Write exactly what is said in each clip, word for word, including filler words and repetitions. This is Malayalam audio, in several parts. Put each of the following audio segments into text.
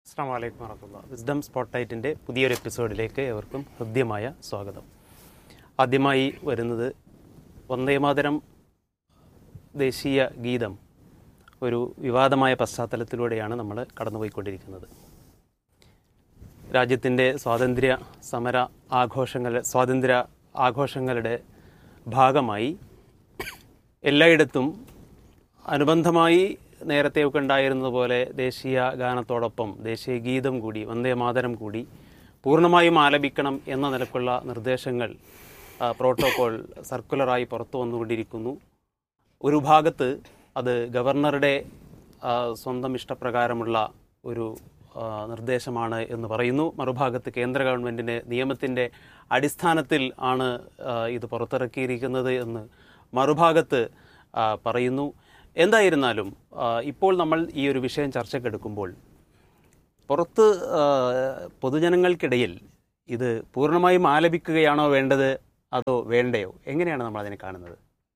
അസ്സലാമു അലൈക്കും വറഹ്മത്തുള്ളാഹി. വിസ്ഡം സ്പോട്ട്ലൈറ്റിൻ്റെ പുതിയൊരു എപ്പിസോഡിലേക്ക് ഏവർക്കും ഹൃദ്യമായ സ്വാഗതം. ആദ്യമായി വരുന്നത് വന്ദേമാതരം ദേശീയ ഗീതം ഒരു വിവാദമായ പശ്ചാത്തലത്തിലൂടെയാണ് നമ്മൾ കടന്നുപോയിക്കൊണ്ടിരിക്കുന്നത്. രാജ്യത്തിൻ്റെ സ്വാതന്ത്ര്യ സമര ആഘോഷങ്ങൾ സ്വാതന്ത്ര്യ ആഘോഷങ്ങളുടെ ഭാഗമായി എല്ലായിടത്തും അനുബന്ധമായി നേരത്തെയൊക്കെ ഉണ്ടായിരുന്നത് പോലെ ദേശീയ ഗാനത്തോടൊപ്പം ദേശീയ ഗീതം കൂടി വന്ദേമാതരം കൂടി പൂർണ്ണമായും ആലപിക്കണം എന്ന നിലക്കുള്ള നിർദ്ദേശങ്ങൾ പ്രോട്ടോകോൾ സർക്കുലറായി പുറത്തു വന്നുകൊണ്ടിരിക്കുന്നു. ഒരു ഭാഗത്ത് അത് ഗവർണറുടെ സ്വന്തം ഇഷ്ടപ്രകാരമുള്ള ഒരു നിർദ്ദേശമാണ് എന്ന് പറയുന്നു. മറുഭാഗത്ത് കേന്ദ്ര ഗവൺമെൻറ്റിൻ്റെ നിയമത്തിൻ്റെ അടിസ്ഥാനത്തിൽ ആണ് ഇത് പുറത്തിറക്കിയിരിക്കുന്നത് എന്ന് മറുഭാഗത്ത് പറയുന്നു. എന്തായിരുന്നാലും ഇപ്പോൾ നമ്മൾ ഈ ഒരു വിഷയം ചർച്ചയ്ക്കെടുക്കുമ്പോൾ പുറത്ത് പൊതുജനങ്ങൾക്കിടയിൽ ഇത് പൂർണ്ണമായും ആലപിക്കുകയാണോ വേണ്ടത് അതോ വേണ്ടയോ, എങ്ങനെയാണ് നമ്മൾ അതിനെ കാണുന്നത്?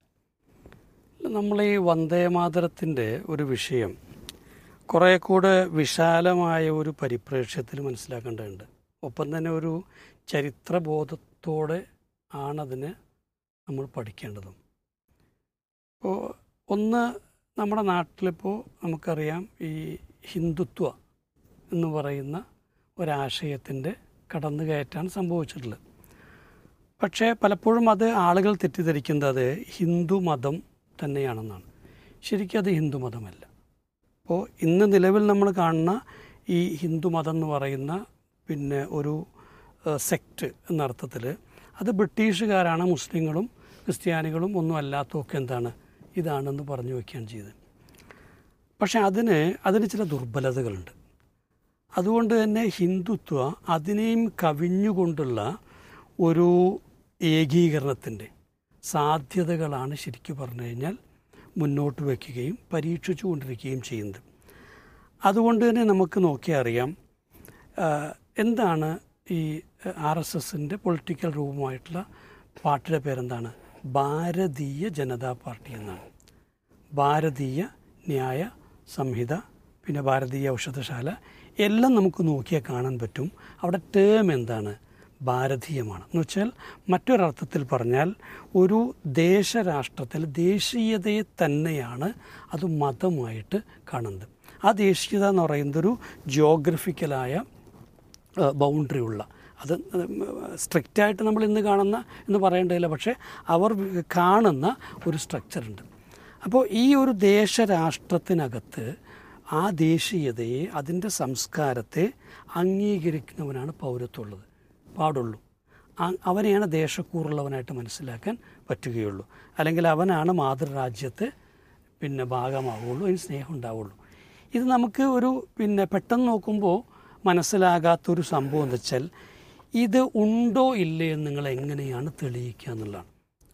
നമ്മൾ ഈ വന്ദേമാതരത്തിൻ്റെ ഒരു വിഷയം കുറേ കൂടെ വിശാലമായ ഒരു പരിപ്രേക്ഷ്യത്തിൽ മനസ്സിലാക്കേണ്ടതുണ്ട്. ഒപ്പം തന്നെ ഒരു ചരിത്രബോധത്തോടെ ആണതിനെ നമ്മൾ പഠിക്കേണ്ടതും. ഇപ്പോൾ ഒന്ന്, നമ്മുടെ നാട്ടിലിപ്പോൾ നമുക്കറിയാം ഈ ഹിന്ദുത്വ എന്ന് പറയുന്ന ഒരാശയത്തിൻ്റെ കടന്നുകയറ്റാണ് സംഭവിച്ചിട്ടുള്ളത്. പക്ഷേ പലപ്പോഴും അത് ആളുകൾ തെറ്റിദ്ധരിക്കുന്നത് ഹിന്ദു മതം തന്നെയാണെന്നാണ്. ശരിക്കും അത് ഹിന്ദു മതമല്ല. അപ്പോൾ ഇന്ന് നിലവിൽ നമ്മൾ കാണുന്ന ഈ ഹിന്ദു മതം എന്ന് പറയുന്ന പിന്നെ ഒരു സെക്റ്റ് എന്ന അർത്ഥത്തിൽ അത് ബ്രിട്ടീഷുകാരാണ് മുസ്ലിങ്ങളും ക്രിസ്ത്യാനികളും ഒന്നും അല്ലാത്തതൊക്കെ എന്താണ് ഇതാണെന്ന് പറഞ്ഞു വയ്ക്കുകയാണ് ചെയ്തത്. പക്ഷെ അതിന് അതിന് ചില ദുർബലതകളുണ്ട്. അതുകൊണ്ട് തന്നെ ഹിന്ദുത്വ അതിനെയും കവിഞ്ഞുകൊണ്ടുള്ള ഒരു ഏകീകരണത്തിൻ്റെ സാധ്യതകളാണ് ശരിക്കും പറഞ്ഞു കഴിഞ്ഞാൽ മുന്നോട്ട് വയ്ക്കുകയും പരീക്ഷിച്ചു കൊണ്ടിരിക്കുകയും ചെയ്യുന്നത്. അതുകൊണ്ട് തന്നെ നമുക്ക് നോക്കിയാൽ അറിയാം എന്താണ് ഈ ആർ എസ് എസിൻ്റെ പൊളിറ്റിക്കൽ രൂപമായിട്ടുള്ള പാർട്ടിയുടെ പേരെന്താണ്? ഭാരതീയ ജനതാ പാർട്ടി എന്നാണ്. ഭാരതീയ ന്യായ സംഹിത, പിന്നെ ഭാരതീയ ഔഷധശാല എല്ലാം നമുക്ക് നോക്കിയാൽ കാണാൻ പറ്റും. അവിടെ ടേം എന്താണ്? ഭാരതീയമാണ്. എന്ന് വെച്ചാൽ മറ്റൊരർത്ഥത്തിൽ പറഞ്ഞാൽ ഒരു ദേശരാഷ്ട്രത്തിൽ ദേശീയതയെ തന്നെയാണ് അത് മതമായിട്ട് കാണുന്നത്. ആ ദേശീയത എന്ന് പറയുന്നത് ഒരു ജിയോഗ്രഫിക്കലായ ബൗണ്ടറി ഉള്ള, അത് സ്ട്രിക്റ്റായിട്ട് നമ്മൾ ഇന്ന് കാണുന്ന എന്ന് പറയേണ്ടതില്ല, പക്ഷേ അവർ കാണുന്ന ഒരു സ്ട്രക്ചറുണ്ട്. അപ്പോൾ ഈ ഒരു ദേശരാഷ്ട്രത്തിനകത്ത് ആ ദേശീയതയെ അതിൻ്റെ സംസ്കാരത്തെ അംഗീകരിക്കുന്നവനാണ് പൗരത്വമുള്ളത് പാടുള്ളൂ. അവനെയാണ് ദേശക്കൂറുള്ളവനായിട്ട് മനസ്സിലാക്കാൻ പറ്റുകയുള്ളൂ. അല്ലെങ്കിൽ അവനാണ് മാതൃരാജ്യത്തെ പിന്നെ ഭാഗമാവുകയുള്ളൂ, അതിന് സ്നേഹം ഉണ്ടാവുള്ളൂ. ഇത് നമുക്ക് ഒരു പിന്നെ പെട്ടെന്ന് നോക്കുമ്പോൾ മനസ്സിലാകാത്തൊരു സംഭവം എന്ന് വെച്ചാൽ ഇത് ഉണ്ടോ ഇല്ലേ എന്ന് നിങ്ങൾ എങ്ങനെയാണ് തെളിയിക്കുക എന്നുള്ളതാണ്.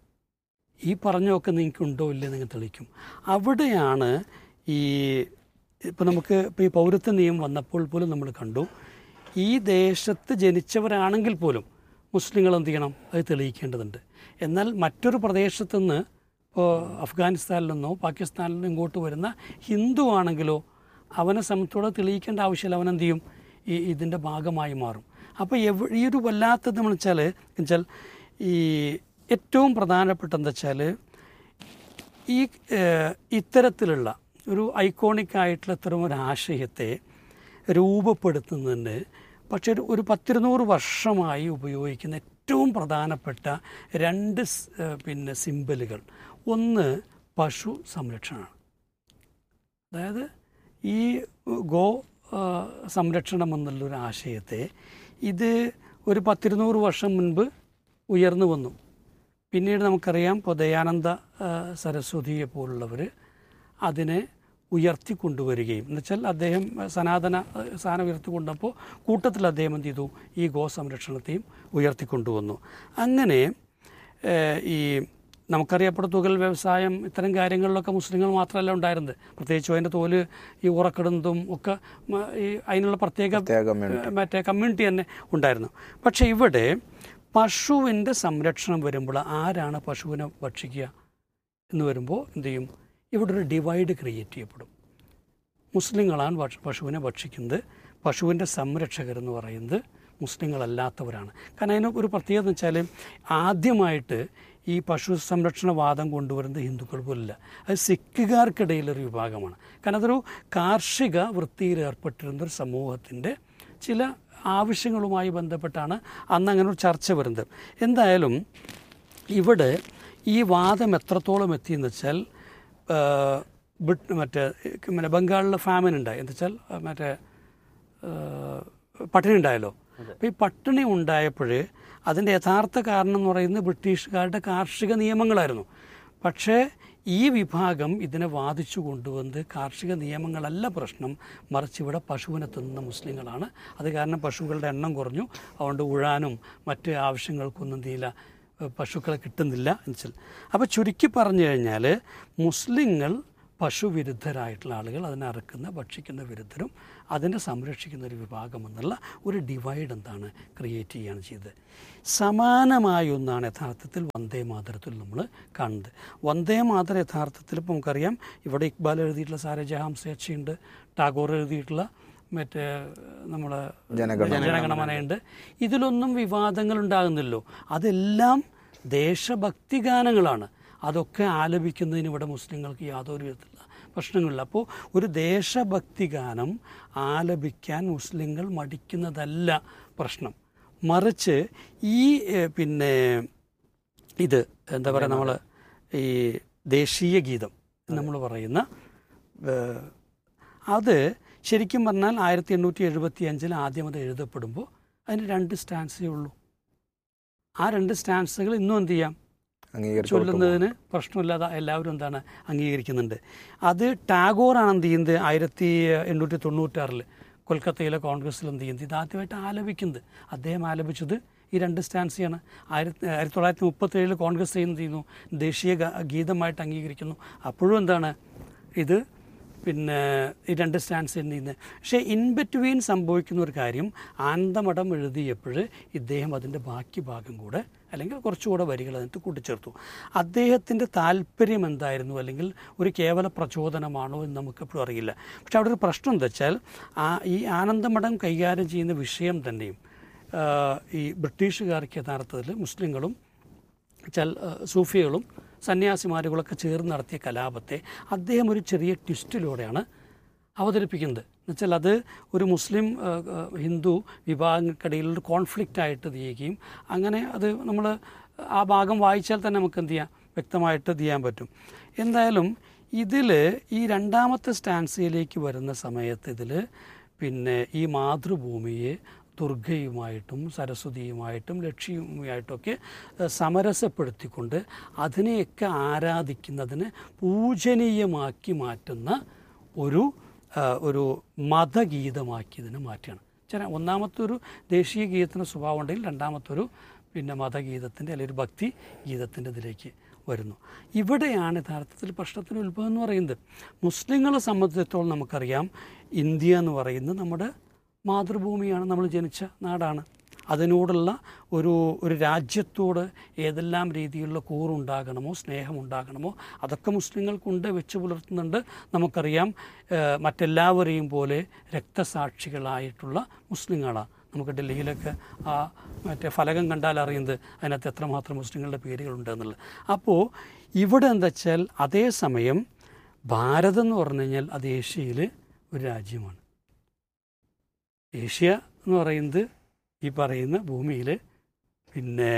ഈ പറഞ്ഞൊക്കെ നിങ്ങൾക്ക് ഉണ്ടോ ഇല്ലേ നിങ്ങൾ തെളിയിക്കും. അവിടെയാണ് ഈ ഇപ്പോൾ നമുക്ക് ഇപ്പോൾ ഈ പൗരത്വ നിയമം വന്നപ്പോൾ പോലും നമ്മൾ കണ്ടു, ഈ ദേശത്ത് ജനിച്ചവരാണെങ്കിൽ പോലും മുസ്ലിങ്ങൾ എന്ത് ചെയ്യണം? അത് തെളിയിക്കേണ്ടതുണ്ട്. എന്നാൽ മറ്റൊരു പ്രദേശത്തു നിന്ന് ഇപ്പോൾ അഫ്ഗാനിസ്ഥാനിൽ നിന്നോ പാകിസ്ഥാനിൽ നിന്നോ ഇങ്ങോട്ട് വരുന്ന ഹിന്ദു ആണെങ്കിലോ അവനെ സംബന്ധിച്ചോടെ തെളിയിക്കേണ്ട ആവശ്യമില്ല. അവനെന്ത് ചെയ്യും? ഈ ഇതിൻ്റെ ഭാഗമായി മാറും. അപ്പോൾ എവ ഈ ഒരു വല്ലാത്തത് നമ്മൾ വെച്ചാൽ വെച്ചാൽ ഈ ഏറ്റവും പ്രധാനപ്പെട്ട എന്താ വെച്ചാൽ ഈ ഇത്തരത്തിലുള്ള ഒരു ഐക്കോണിക് ആയിട്ടുള്ള ഇത്തരം ഒരു ആശയത്തെ രൂപപ്പെടുത്തുന്നതിന് പക്ഷേ ഒരു പത്തിരുന്നൂറ് വർഷമായി ഉപയോഗിക്കുന്ന ഏറ്റവും പ്രധാനപ്പെട്ട രണ്ട് പിന്നെ സിംബലുകൾ, ഒന്ന് പശു സംരക്ഷണമാണ്. അതായത് ഈ ഗോ സംരക്ഷണം എന്നുള്ളൊരു ആശയത്തെ ഇത് ഒരു പത്തിരുന്നൂറ് വർഷം മുൻപ് ഉയർന്നു വന്നു. പിന്നീട് നമുക്കറിയാം ഇപ്പോൾ ദയാനന്ദ സരസ്വതിയെ പോലുള്ളവർ അതിനെ ഉയർത്തിക്കൊണ്ടുവരികയും എന്ന് വെച്ചാൽ അദ്ദേഹം സനാതന സ്ഥാനം ഉയർത്തിക്കൊണ്ടപ്പോൾ കൂട്ടത്തിൽ അദ്ദേഹം എന്ത് ചെയ്തു? ഈ ഗോ സംരക്ഷണത്തെയും ഉയർത്തിക്കൊണ്ടുവന്നു. അങ്ങനെ ഈ നമുക്കറിയാം ഇപ്പോൾ തുകൽ വ്യവസായം ഇത്തരം കാര്യങ്ങളിലൊക്കെ മുസ്ലിങ്ങൾ മാത്രമല്ല ഉണ്ടായിരുന്നത്. പ്രത്യേകിച്ചും അതിൻ്റെ തോല് ഈ ഉറക്കിടുന്നതും ഒക്കെ ഈ അതിനുള്ള പ്രത്യേക മറ്റേ കമ്മ്യൂണിറ്റി തന്നെ ഉണ്ടായിരുന്നു. പക്ഷേ ഇവിടെ പശുവിൻ്റെ സംരക്ഷണം വരുമ്പോൾ ആരാണ് പശുവിനെ ഭക്ഷിക്കുക എന്ന് വരുമ്പോൾ എന്ത് ചെയ്യും? ഇവിടെ ഒരു ഡിവൈഡ് ക്രിയേറ്റ് ചെയ്യപ്പെടും. മുസ്ലിങ്ങളാണ് ഭക്ഷ പശുവിനെ ഭക്ഷിക്കുന്നത്. പശുവിൻ്റെ സംരക്ഷകരെന്ന് പറയുന്നത് മുസ്ലിങ്ങളല്ലാത്തവരാണ്. കാരണം അതിന് ഒരു പ്രത്യേകത എന്ന് വെച്ചാൽ ആദ്യമായിട്ട് ഈ പശു സംരക്ഷണവാദം കൊണ്ടുവരുന്നത് ഹിന്ദുക്കൾ പോലില്ല, അത് സിഖുകാർക്കിടയിലൊരു വിഭാഗമാണ്. കാരണം അതൊരു കാർഷിക വൃത്തിയിൽ ഏർപ്പെട്ടിരുന്നൊരു സമൂഹത്തിൻ്റെ ചില ആവശ്യങ്ങളുമായി ബന്ധപ്പെട്ടാണ് അന്ന് അങ്ങനെ ഒരു ചർച്ച വരുന്നത്. എന്തായാലും ഇവിടെ ഈ വാദം എത്രത്തോളം എത്തിയെന്ന് വെച്ചാൽ മറ്റേ മറ്റേ ബംഗാളിലെ ഫാമിൻ ഉണ്ടായി, എന്താ വെച്ചാൽ മറ്റേ പട്ടിണി ഉണ്ടായല്ലോ. അപ്പോൾ ഈ പട്ടിണി ഉണ്ടായപ്പോൾ അതിൻ്റെ യഥാർത്ഥ കാരണം എന്ന് പറയുന്നത് ബ്രിട്ടീഷുകാരുടെ കാർഷിക നിയമങ്ങളായിരുന്നു. പക്ഷേ ഈ വിഭാഗം ഇതിനെ വാദിച്ചു കൊണ്ടുവന്ന് കാർഷിക നിയമങ്ങളല്ല പ്രശ്നം, മറിച്ച് ഇവിടെ പശുവിനെ തിന്നുന്ന മുസ്ലിങ്ങളാണ്. അത് കാരണം പശുക്കളുടെ എണ്ണം കുറഞ്ഞു, അതുകൊണ്ട് ഉഴാനും മറ്റ് ആവശ്യങ്ങൾക്കൊന്നും തീല പശുക്കളെ കിട്ടുന്നില്ല എന്ന് വെച്ചാൽ. അപ്പോൾ ചുരുക്കി പറഞ്ഞു കഴിഞ്ഞാൽ മുസ്ലിങ്ങൾ പശുവിരുദ്ധരായിട്ടുള്ള ആളുകൾ, അതിനെ അറുക്കുന്ന ഭക്ഷിക്കുന്ന വിരുദ്ധരും അതിനെ സംരക്ഷിക്കുന്ന ഒരു വിഭാഗം എന്നുള്ള ഒരു ഡിവൈഡ് എന്താണ് ക്രിയേറ്റ് ചെയ്യുകയാണ് ചെയ്തത്. സമാനമായ ഒന്നാണ് യഥാർത്ഥത്തിൽ വന്ദേ മാതരത്തിൽ നമ്മൾ കാണുന്നത്. വന്ദേ മാതര യഥാർത്ഥത്തിൽ ഇപ്പോൾ നമുക്കറിയാം, ഇവിടെ ഇക്ബാൽ എഴുതിയിട്ടുള്ള സാരെ ജഹാം സേ അച്ഛയുണ്ട്, ടാഗോർ എഴുതിയിട്ടുള്ള മറ്റേ നമ്മളെ ജനഗണമനയുണ്ട്. ഇതിലൊന്നും വിവാദങ്ങൾ ഉണ്ടാകുന്നില്ലോ, അതെല്ലാം ദേശഭക്തി ഗാനങ്ങളാണ്. അതൊക്കെ ആലപിക്കുന്നതിന് ഇവിടെ മുസ്ലിങ്ങൾക്ക് യാതൊരു വിധത്തിലുള്ള പ്രശ്നങ്ങളില്ല. അപ്പോൾ ഒരു ദേശഭക്തി ഗാനം ആലപിക്കാൻ മുസ്ലിങ്ങൾ മടിക്കുന്നതല്ല പ്രശ്നം, മറിച്ച് ഈ പിന്നെ ഇത് എന്താ പറയുക, നമ്മൾ ഈ ദേശീയ ഗീതം നമ്മൾ പറയുന്ന അത് ശരിക്കും പറഞ്ഞാൽ ആയിരത്തി എണ്ണൂറ്റി എഴുപത്തി അഞ്ചിൽ ആദ്യം അത് എഴുതപ്പെടുമ്പോൾ അതിന് രണ്ട് സ്റ്റാൻസേ ഉള്ളൂ. ആ രണ്ട് സ്റ്റാൻസുകൾ ഇന്നും എന്ത് ചെയ്യാം, ചൊല്ലുന്നതിന് പ്രശ്നമില്ലാതെ എല്ലാവരും എന്താണ് അംഗീകരിക്കുന്നുണ്ട്. അത് ടാഗോറാണ് എന്ത് ചെയ്യുന്നത്, ആയിരത്തി എണ്ണൂറ്റി തൊണ്ണൂറ്റാറിൽ കൊൽക്കത്തയിലെ കോൺഗ്രസ്സിൽ എന്ത് ചെയ്യുന്നത്, ഇത് ആദ്യമായിട്ട് ആലപിക്കുന്നത്. അദ്ദേഹം ആലപിച്ചത് ഈ രണ്ട് സ്റ്റാൻസിയാണ്. ആയിരത്തി ആയിരത്തി തൊള്ളായിരത്തി മുപ്പത്തേഴിൽ കോൺഗ്രസ് എന്ത് ചെയ്യുന്നു, ദേശീയ ഗീതമായിട്ട് അംഗീകരിക്കുന്നു. അപ്പോഴും എന്താണ് ഇത് പിന്നെ ഈ രണ്ട് സ്റ്റാൻസ് എന്ത് ചെയ്യുന്നത്. പക്ഷേ ഇൻ ബിറ്റ്വീൻ സംഭവിക്കുന്ന ഒരു കാര്യം, ആനന്ദമഠം എഴുതിയപ്പോൾ ഇദ്ദേഹം അതിൻ്റെ ബാക്കി ഭാഗം കൂടെ അല്ലെങ്കിൽ കുറച്ചുകൂടെ വരികൾ അതിനകത്ത് കൂട്ടിച്ചേർത്തു. അദ്ദേഹത്തിൻ്റെ താല്പര്യം എന്തായിരുന്നു, അല്ലെങ്കിൽ ഒരു കേവല പ്രചോദനമാണോ എന്ന് നമുക്കെപ്പോഴും അറിയില്ല. പക്ഷെ അവിടെ ഒരു പ്രശ്നം എന്താ വെച്ചാൽ, ആ ഈ ആനന്ദമഠം കൈകാര്യം ചെയ്യുന്ന വിഷയം തന്നെയും ഈ ബ്രിട്ടീഷുകാർക്ക് യഥാർത്ഥത്തിൽ മുസ്ലിങ്ങളും ചൽ സൂഫികളും സന്യാസിമാരുകളൊക്കെ ചേർന്ന് നടത്തിയ കലാപത്തെ അദ്ദേഹം ഒരു ചെറിയ ട്വിസ്റ്റിലൂടെയാണ് അവതരിപ്പിക്കുന്നത്. എന്നുവെച്ചാൽ അത് ഒരു മുസ്ലിം ഹിന്ദു വിഭാഗങ്ങൾക്കിടയിൽ ഒരു കോൺഫ്ലിക്റ്റ് ആയിട്ട് ചെയ്യുകയും അങ്ങനെ അത് നമ്മൾ ആ ഭാഗം വായിച്ചാൽ തന്നെ നമുക്ക് എന്ത് ചെയ്യാം, വ്യക്തമായിട്ട് ചെയ്യാൻ പറ്റും. എന്തായാലും ഇതിൽ ഈ രണ്ടാമത്തെ സ്റ്റാൻസിയിലേക്ക് വരുന്ന സമയത്ത് ഇതിൽ പിന്നെ ഈ മാതൃഭൂമിയെ ദുർഗയുമായിട്ടും സരസ്വതിയുമായിട്ടും ലക്ഷ്മിയുമായിട്ടൊക്കെ സമരസപ്പെടുത്തിക്കൊണ്ട് അതിനെയൊക്കെ ആരാധിക്കുന്നതിന് പൂജനീയമാക്കി മാറ്റുന്ന ഒരു ഒരു മതഗീതമാക്കി ഇതിനെ മാറ്റുകയാണ്. ചില ഒന്നാമത്തെ ഒരു ദേശീയ ഗീതത്തിൻ്റെ സ്വഭാവം ഉണ്ടെങ്കിൽ രണ്ടാമത്തൊരു പിന്നെ മതഗീതത്തിൻ്റെ അല്ലെങ്കിൽ ഒരു ഭക്തി ഗീതത്തിൻ്റെ ഇതിലേക്ക് വരുന്നു. ഇവിടെയാണ് യഥാർത്ഥത്തിൽ പ്രശ്നത്തിൻ്റെ ഉത്ഭവം എന്ന് പറയുന്നത്. മുസ്ലിങ്ങളെ സംബന്ധിച്ചിടത്തോളം നമുക്കറിയാം, ഇന്ത്യ എന്ന് പറയുന്നത് നമ്മുടെ മാതൃഭൂമിയാണ്, നമ്മൾ ജനിച്ച നാടാണ്. അതിനോടുള്ള ഒരു ഒരു രാജ്യത്തോട് ഏതെല്ലാം രീതിയിലുള്ള കൂറുണ്ടാകണമോ സ്നേഹമുണ്ടാകണമോ അതൊക്കെ മുസ്ലിങ്ങൾക്കുണ്ട്, വെച്ച് പുലർത്തുന്നുണ്ട്. നമുക്കറിയാം മറ്റെല്ലാവരെയും പോലെ രക്തസാക്ഷികളായിട്ടുള്ള മുസ്ലിങ്ങളാണ്. നമുക്ക് ഡൽഹിയിലൊക്കെ ആ മറ്റേ ഫലകം കണ്ടാൽ അറിയുന്നത് അതിനകത്ത് എത്രമാത്രം മുസ്ലിങ്ങളുടെ പേരുകളുണ്ട് എന്നുള്ളത്. അപ്പോൾ ഇവിടെ എന്താ വെച്ചാൽ, അതേസമയം ഭാരതം എന്ന് പറഞ്ഞു കഴിഞ്ഞാൽ അത് ഏഷ്യയിൽ ഒരു രാജ്യമാണ്. ഏഷ്യ എന്ന് പറയുന്നത് ഈ പറയുന്ന ഭൂമിയിൽ പിന്നെ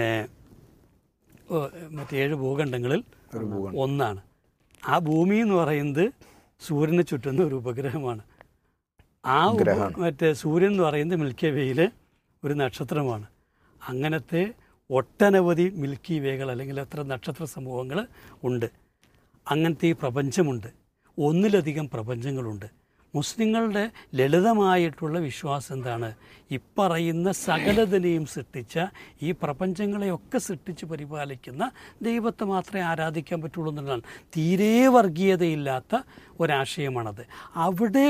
മറ്റേഴ് ഭൂഖണ്ഡങ്ങളിൽ ഒന്നാണ്. ആ ഭൂമി എന്ന് പറയുന്നത് സൂര്യനെ ചുറ്റുന്ന ഒരു ഉപഗ്രഹമാണ്. ആ മറ്റേ സൂര്യൻ എന്ന് പറയുന്നത് മിൽക്കി വേയിലെ ഒരു നക്ഷത്രമാണ്. അങ്ങനത്തെ ഒട്ടനവധി മിൽക്കി വേകൾ അല്ലെങ്കിൽ എത്ര നക്ഷത്ര സമൂഹങ്ങൾ ഉണ്ട്. അങ്ങനത്തെ ഈ പ്രപഞ്ചമുണ്ട്, ഒന്നിലധികം പ്രപഞ്ചങ്ങളുണ്ട്. മുസ്ലിങ്ങളുടെ ലളിതമായിട്ടുള്ള വിശ്വാസം എന്താണ്, ഇപ്പറയുന്ന സകലതിനെയും സൃഷ്ടിച്ച ഈ പ്രപഞ്ചങ്ങളെയൊക്കെ സൃഷ്ടിച്ച് പരിപാലിക്കുന്ന ദൈവത്തെ മാത്രമേ ആരാധിക്കാൻ പറ്റുള്ളൂ എന്നുള്ളതാണ്. തീരെ വർഗീയതയില്ലാത്ത ഒരാശയമാണത്.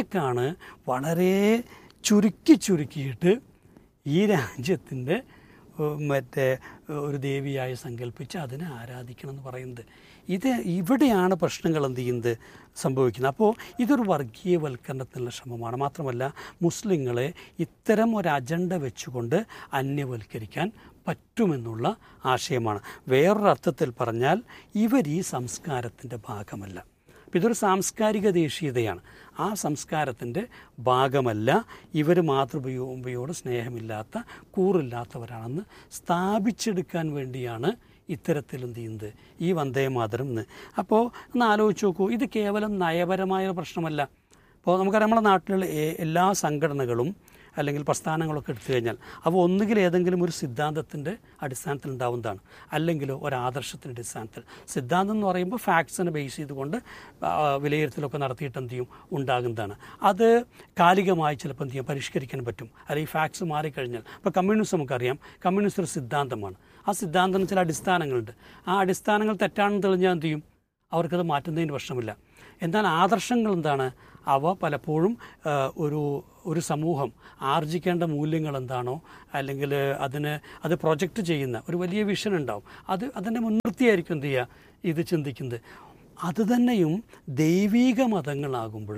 അവിടേക്കാണ് വളരെ ചുരുക്കി ചുരുക്കിയിട്ട് ഈ രാജ്യത്തിൻ്റെ മറ്റേ ഒരു ദേവിയായി സങ്കല്പിച്ച് അതിനെ ആരാധിക്കണം എന്ന് പറയുന്നത്. ഇത് ഇവിടെയാണ് പ്രശ്നങ്ങൾ എന്ത് ചെയ്യുന്നത് സംഭവിക്കുന്നത്. അപ്പോൾ ഇതൊരു വർഗീയവൽക്കരണത്തിനുള്ള ശ്രമമാണ്. മാത്രമല്ല മുസ്ലിങ്ങളെ ഇത്തരം ഒരു അജണ്ട വെച്ചുകൊണ്ട് അന്യവൽക്കരിക്കാൻ പറ്റുമെന്നുള്ള ആശയമാണ്. വേറൊരർത്ഥത്തിൽ പറഞ്ഞാൽ ഇവർ ഈ സംസ്കാരത്തിൻ്റെ ഭാഗമല്ല. അപ്പോൾ ഇതൊരു സാംസ്കാരിക ദേശീയതയാണ്. ആ സംസ്കാരത്തിൻ്റെ ഭാഗമല്ല, ഇവർ മാതൃഭൂമിയോട് സ്നേഹമില്ലാത്ത കൂറില്ലാത്തവരാണെന്ന് സ്ഥാപിച്ചെടുക്കാൻ വേണ്ടിയാണ് ഇത്തരത്തിൽ എന്ത് ചെയ്യുന്നത് ഈ വന്ദേ മാതരം എന്ന്. അപ്പോൾ ഒന്ന് ആലോചിച്ച് നോക്കൂ, ഇത് കേവലം നയപരമായ പ്രശ്നമല്ല. ഇപ്പോൾ നമുക്കറിയാം നമ്മുടെ നാട്ടിലുള്ള എല്ലാ സംഘടനകളും അല്ലെങ്കിൽ പ്രസ്ഥാനങ്ങളൊക്കെ എടുത്തു കഴിഞ്ഞാൽ അവ ഒന്നുകിൽ ഏതെങ്കിലും ഒരു സിദ്ധാന്തത്തിൻ്റെ അടിസ്ഥാനത്തിൽ ഉണ്ടാവുന്നതാണ്, അല്ലെങ്കിലോ ഒരാദർശത്തിൻ്റെ അടിസ്ഥാനത്തിൽ. സിദ്ധാന്തം എന്ന് പറയുമ്പോൾ ഫാക്ട്സിനെ ബേസ് ചെയ്തുകൊണ്ട് വിലയിരുത്തലൊക്കെ നടത്തിയിട്ട് എന്ത് ചെയ്യും ഉണ്ടാകുന്നതാണ്. അത് കാലികമായി ചിലപ്പോൾ എന്ത് ചെയ്യും പരിഷ്കരിക്കാൻ പറ്റും, അല്ലെങ്കിൽ ഫാക്ട്സ് മാറിക്കഴിഞ്ഞാൽ. ഇപ്പോൾ കമ്മ്യൂണിസം നമുക്കറിയാം, കമ്മ്യൂണിസ്റ്റ് ഒരു സിദ്ധാന്തമാണ്. ആ സിദ്ധാന്തത്തിന് ചില അടിസ്ഥാനങ്ങളുണ്ട്. ആ അടിസ്ഥാനങ്ങൾ തെറ്റാണെന്ന് തെളിഞ്ഞാൽ എന്ത് ചെയ്യും അവർക്കത് മാറ്റുന്നതിന് പ്രശ്നമില്ല. എന്നാൽ ആദർശങ്ങൾ എന്താണ്, അവ പലപ്പോഴും ഒരു ഒരു സമൂഹം ആർജിക്കേണ്ട മൂല്യങ്ങൾ എന്താണോ, അല്ലെങ്കിൽ അതിന് അത് പ്രൊജക്റ്റ് ചെയ്യുന്ന ഒരു വലിയ വിഷൻ ഉണ്ടാവും, അത് അതിനെ മുൻനിർത്തിയായിരിക്കും എന്ത് ചെയ്യുക ഇത് ചിന്തിക്കുന്നത്. അതുതന്നെയും ദൈവീക മതങ്ങളാകുമ്പോൾ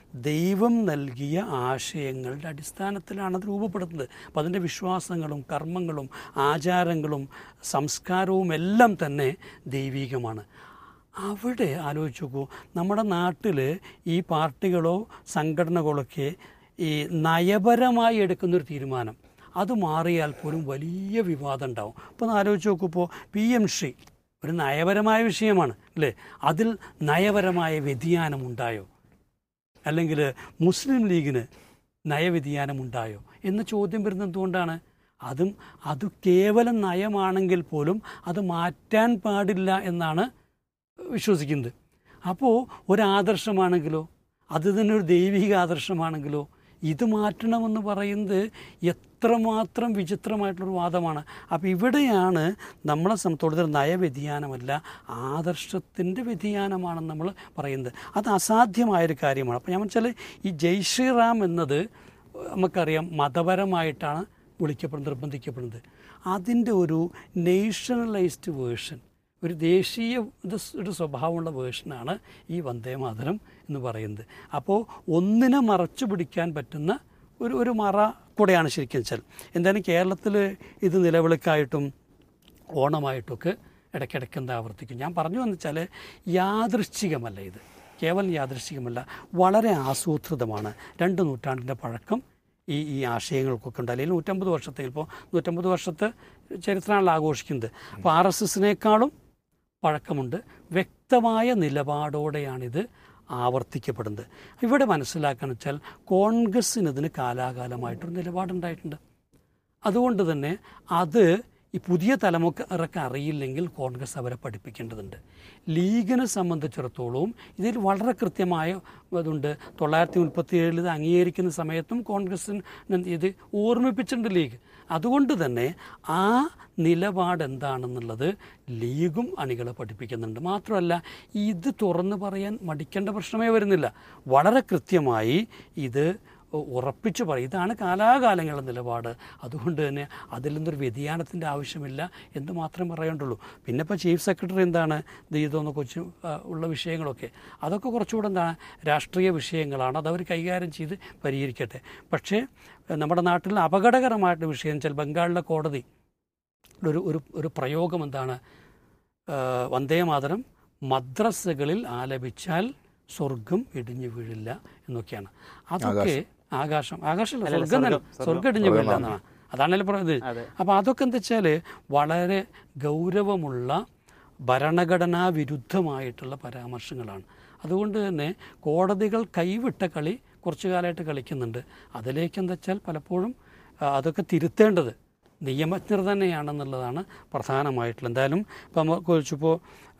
ദൈവം നൽകിയ ആശയങ്ങളുടെ അടിസ്ഥാനത്തിലാണ് അത് രൂപപ്പെടുത്തുന്നത്. അപ്പം അതിൻ്റെ വിശ്വാസങ്ങളും കർമ്മങ്ങളും ആചാരങ്ങളും സംസ്കാരവും എല്ലാം തന്നെ ദൈവീകമാണ്. അവിടെ ആലോചിച്ച് നോക്കൂ, നമ്മുടെ നാട്ടിൽ ഈ പാർട്ടികളോ സംഘടനകളൊക്കെ ഈ നയപരമായി എടുക്കുന്നൊരു തീരുമാനം അത് മാറിയാൽ പോലും വലിയ വിവാദം ഉണ്ടാവും. അപ്പോൾ ഒന്ന് ആലോചിച്ച് നോക്കൂ, ഇപ്പോൾ പി എം ശ്രീ ഒരു നയപരമായ വിഷയമാണ് അല്ലേ, അതിൽ നയപരമായ വ്യതിയാനമുണ്ടായോ, അല്ലെങ്കിൽ മുസ്ലിം ലീഗിന് നയവ്യതിയാനമുണ്ടായോ എന്ന ചോദ്യം വരുന്നത് എന്തുകൊണ്ടാണ്? അതും അത് കേവലം നയമാണെങ്കിൽ പോലും അത് മാറ്റാൻ പാടില്ല എന്നാണ് വിശ്വസിക്കുന്നത്. അപ്പോൾ ഒരാദർശമാണെങ്കിലോ അത് തന്നെ ഒരു ദൈവിക ആദർശമാണെങ്കിലോ ഇത് മാറ്റണമെന്ന് പറയുന്നത് എത്രമാത്രം വിചിത്രമായിട്ടുള്ളൊരു വാദമാണ്. അപ്പോൾ ഇവിടെയാണ് നമ്മളെ സംബന്ധിച്ചിടത്തോളം നയവ്യതിയാനമല്ല, ആദർശത്തിൻ്റെ വ്യതിയാനമാണെന്ന് നമ്മൾ പറയുന്നത്. അത് അസാധ്യമായൊരു കാര്യമാണ്. അപ്പോൾ ഞാൻ വെച്ചാൽ ഈ ജയ് ശ്രീറാം എന്നത് നമുക്കറിയാം മതപരമായിട്ടാണ് വിളിക്കപ്പെടുന്നത്, നിർബന്ധിക്കപ്പെടുന്നത്. അതിൻ്റെ ഒരു നേഷണലൈസ്ഡ് വേർഷൻ, ഒരു ദേശീയ ഒരു സ്വഭാവമുള്ള വേർഷനാണ് ഈ വന്ദേ മാതരം എന്ന് പറയുന്നത്. അപ്പോൾ ഒന്നിനെ മറച്ചു പിടിക്കാൻ പറ്റുന്ന ഒരു ഒരു മറ കൂടെയാണ് ശരിക്കും വെച്ചാൽ. എന്തായാലും കേരളത്തിൽ ഇത് നിലവിളക്കായിട്ടും ഓണമായിട്ടൊക്കെ ഇടയ്ക്കിടയ്ക്ക് എന്താ ആവർത്തിക്കും. ഞാൻ പറഞ്ഞു എന്ന് വെച്ചാൽ യാദൃശ്ചികമല്ല, ഇത് കേവലം യാദൃശ്ചികമല്ല, വളരെ ആസൂത്രിതമാണ്. രണ്ട് നൂറ്റാണ്ടിൻ്റെ പഴക്കം ഈ ഈ ആശയങ്ങൾക്കൊക്കെ ഉണ്ട്. അല്ലെങ്കിൽ നൂറ്റമ്പത് വർഷത്തെ ഇപ്പോൾ നൂറ്റമ്പത് വർഷത്തെ ചരിത്രമാണല്ലോ ആഘോഷിക്കുന്നത്. അപ്പോൾ ആർ എസ് എസിനേക്കാളും പഴക്കമുണ്ട്. വ്യക്തമായ നിലപാടോടെയാണിത് ആവർത്തിക്കപ്പെടുന്നത്. ഇവിടെ മനസ്സിലാക്കുകയെന്ന് വെച്ചാൽ കോൺഗ്രസ്സിന് ഇതിന് കാലാകാലമായിട്ടൊരു നിലപാടുണ്ടായിട്ടുണ്ട്. അതുകൊണ്ട് തന്നെ അത് ഈ പുതിയ തലമുറക്ക് അറിയില്ലെങ്കിൽ കോൺഗ്രസ് അവരെ പഠിപ്പിക്കേണ്ടതുണ്ട്. ലീഗിനെ സംബന്ധിച്ചിടത്തോളം ഇതിൽ വളരെ കൃത്യമായ ഇതുണ്ട്. തൊള്ളായിരത്തി മുപ്പത്തി ഏഴിൽ ഇത് അംഗീകരിക്കുന്ന സമയത്തും കോൺഗ്രസ്സിന് ഇത് ഓർമ്മിപ്പിച്ചിട്ടുണ്ട് ലീഗ്. അതുകൊണ്ട് തന്നെ ആ നിലപാട് എന്താണെന്നുള്ളത് ലീഗും അണികളെ പഠിപ്പിക്കുന്നുണ്ട്. മാത്രമല്ല ഇത് തുറന്നു പറയാൻ മടിക്കേണ്ട പ്രശ്നമേ വരുന്നില്ല. വളരെ കൃത്യമായി ഇത് ഉറപ്പിച്ചു പറയും, ഇതാണ് കാലാകാലങ്ങളുടെ നിലപാട്. അതുകൊണ്ട് തന്നെ അതിൽ നിന്നൊരു വ്യതിയാനത്തിൻ്റെ ആവശ്യമില്ല എന്ന് മാത്രമേ പറയേണ്ടുള്ളൂ. പിന്നെ ഇപ്പോൾ ചീഫ് സെക്രട്ടറി എന്താണ് ഇത് ഇതൊന്ന് കൊച്ചു ഉള്ള വിഷയങ്ങളൊക്കെ അതൊക്കെ കുറച്ചുകൂടെ എന്താണ് രാഷ്ട്രീയ വിഷയങ്ങളാണ്, അതവർ കൈകാര്യം ചെയ്ത് പരിഹരിക്കട്ടെ. പക്ഷേ നമ്മുടെ നാട്ടിൽ അപകടകരമായിട്ടുള്ള വിഷയം വെച്ചാൽ ബംഗാളിലെ കോടതി ഒരു ഒരു ഒരു പ്രയോഗം എന്താണ്, വന്ദേ മാതരം മദ്രസകളിൽ ആലപിച്ചാൽ സ്വർഗം ഇടിഞ്ഞു വീഴില്ല എന്നൊക്കെയാണ്. അതൊക്കെ ആകാശം ആകാശമല്ല സ്വർഗം തന്നെ, സ്വർഗം ഇടിഞ്ഞു വീഴില്ല എന്നാണ്, അതാണല്ലോ പറയുന്നത്. അപ്പോൾ അതൊക്കെ എന്താ വെച്ചാൽ വളരെ ഗൗരവമുള്ള ഭരണഘടനാ വിരുദ്ധമായിട്ടുള്ള പരാമർശങ്ങളാണ്. അതുകൊണ്ട് തന്നെ കോടതികൾ കൈവിട്ട കളി കുറച്ചു കാലമായിട്ട് കളിക്കുന്നുണ്ട്. അതിലേക്ക് എന്താ വെച്ചാൽ പലപ്പോഴും അതൊക്കെ തിരുത്തേണ്ടത് നിയമജ്ഞർ തന്നെയാണെന്നുള്ളതാണ് പ്രധാനമായിട്ടുള്ളത്. എന്തായാലും ഇപ്പം നമുക്ക് ചോദിച്ചപ്പോൾ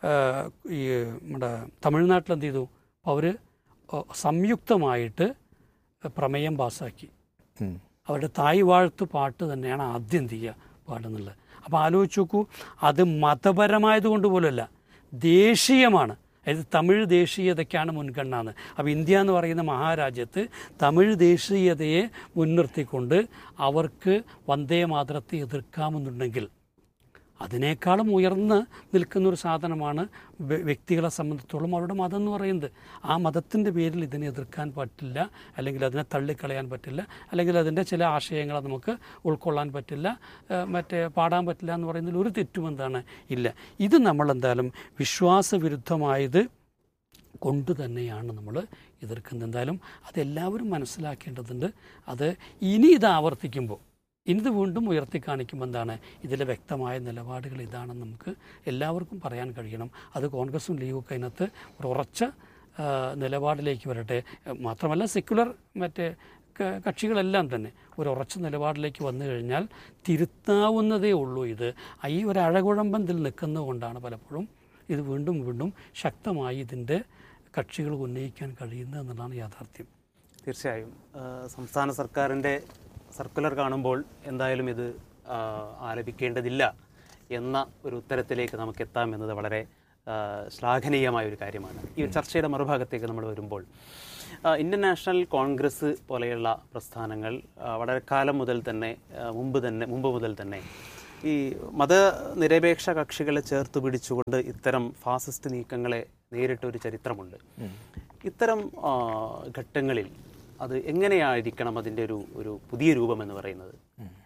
ഈ നമ്മുടെ തമിഴ്നാട്ടിൽ എന്ത് ചെയ്തു, അവർ സംയുക്തമായിട്ട് പ്രമേയം പാസ്സാക്കി. അവരുടെ തായ് വാഴ്ത്ത് പാട്ട് തന്നെയാണ് ആദ്യം എന്ത് ചെയ്യുക പാടുന്നുള്ളത്. അപ്പോൾ ആലോചിച്ച് നോക്കൂ, അത് മതപരമായത് കൊണ്ട് പോലുമല്ല, ദേശീയമാണ്. അതായത് തമിഴ് ദേശീയതയ്ക്കാണ് മുൻഗണന എന്ന്. അപ്പോൾ ഇന്ത്യ എന്ന് പറയുന്ന മഹാരാജ്യത്ത് തമിഴ് ദേശീയതയെ മുൻനിർത്തിക്കൊണ്ട് അവർക്ക് വന്ദേ മാതരത്തെ എതിർക്കാമെന്നുണ്ടെങ്കിൽ അതിനേക്കാളും ഉയർന്ന് നിൽക്കുന്നൊരു സാധനമാണ് വ്യക്തികളെ സംബന്ധിച്ചോളം അവരുടെ മതം എന്ന് പറയുന്നത്. ആ മതത്തിൻ്റെ പേരിൽ ഇതിനെ എതിർക്കാൻ പറ്റില്ല, അല്ലെങ്കിൽ അതിനെ തള്ളിക്കളയാൻ പറ്റില്ല, അല്ലെങ്കിൽ അതിൻ്റെ ചില ആശയങ്ങളെ നമുക്ക് ഉൾക്കൊള്ളാൻ പറ്റില്ല, മറ്റേ പാടാൻ പറ്റില്ല എന്ന് പറയുന്നതിൽ ഒരു തെറ്റും എന്താണ് ഇല്ല. ഇത് നമ്മളെന്തായാലും വിശ്വാസവിരുദ്ധമായത് കൊണ്ട് തന്നെയാണ് നമ്മൾ എതിർക്കുന്നത്. എന്തായാലും അതെല്ലാവരും മനസ്സിലാക്കേണ്ടതുണ്ട്. അത് ഇനി ഇത് ആവർത്തിക്കുമ്പോൾ ഇത് വീണ്ടും ഉയർത്തി കാണിക്കുമ്പോൾ എന്താണ് ഇതിലെ വ്യക്തമായ നിലപാടുകൾ ഇതാണെന്ന് നമുക്ക് എല്ലാവർക്കും പറയാൻ കഴിയണം. അത് കോൺഗ്രസും ലീഗും അതിനകത്ത് ഒരു ഉറച്ച നിലപാടിലേക്ക് വരട്ടെ. മാത്രമല്ല സെക്യുലർ മറ്റേ കക്ഷികളെല്ലാം തന്നെ ഒരു ഉറച്ച നിലപാടിലേക്ക് വന്നു കഴിഞ്ഞാൽ തിരുത്താവുന്നതേ ഉള്ളൂ. ഇത് ഈ ഒരു അഴകുഴമ്പത്തിൽ നിൽക്കുന്നതുകൊണ്ടാണ് പലപ്പോഴും ഇത് വീണ്ടും വീണ്ടും ശക്തമായി ഇതിൻ്റെ കക്ഷികൾ ഉന്നയിക്കാൻ കഴിയുന്നത് എന്നുള്ളതാണ് യാഥാർത്ഥ്യം. തീർച്ചയായും സംസ്ഥാന സർക്കാരിൻ്റെ സർക്കുലർ കാണുമ്പോൾ എന്തായാലും ഇത് ആലപിക്കേണ്ടതില്ല എന്ന ഒരു ഉത്തരത്തിലേക്ക് നമുക്ക് എത്താമെന്നത് വളരെ ശ്ലാഘനീയമായ ഒരു കാര്യമാണ്. ഈ ഒരു ചർച്ചയുടെ മറുഭാഗത്തേക്ക് നമ്മൾ വരുമ്പോൾ ഇന്ത്യൻ നാഷണൽ കോൺഗ്രസ് പോലെയുള്ള പ്രസ്ഥാനങ്ങൾ വളരെ കാലം മുതൽ തന്നെ മുമ്പ് തന്നെ മുമ്പ് മുതൽ തന്നെ ഈ മതനിരപേക്ഷ കക്ഷികളെ ചേർത്ത് പിടിച്ചുകൊണ്ട് ഇത്തരം ഫാസിസ്റ്റ് നീക്കങ്ങളെ നേരിട്ടൊരു ചരിത്രമുണ്ട്. ഇത്തരം ഘട്ടങ്ങളിൽ അത് എങ്ങനെയായിരിക്കണം അതിൻ്റെ ഒരു ഒരു പുതിയ രൂപം എന്ന് പറയുന്നത്?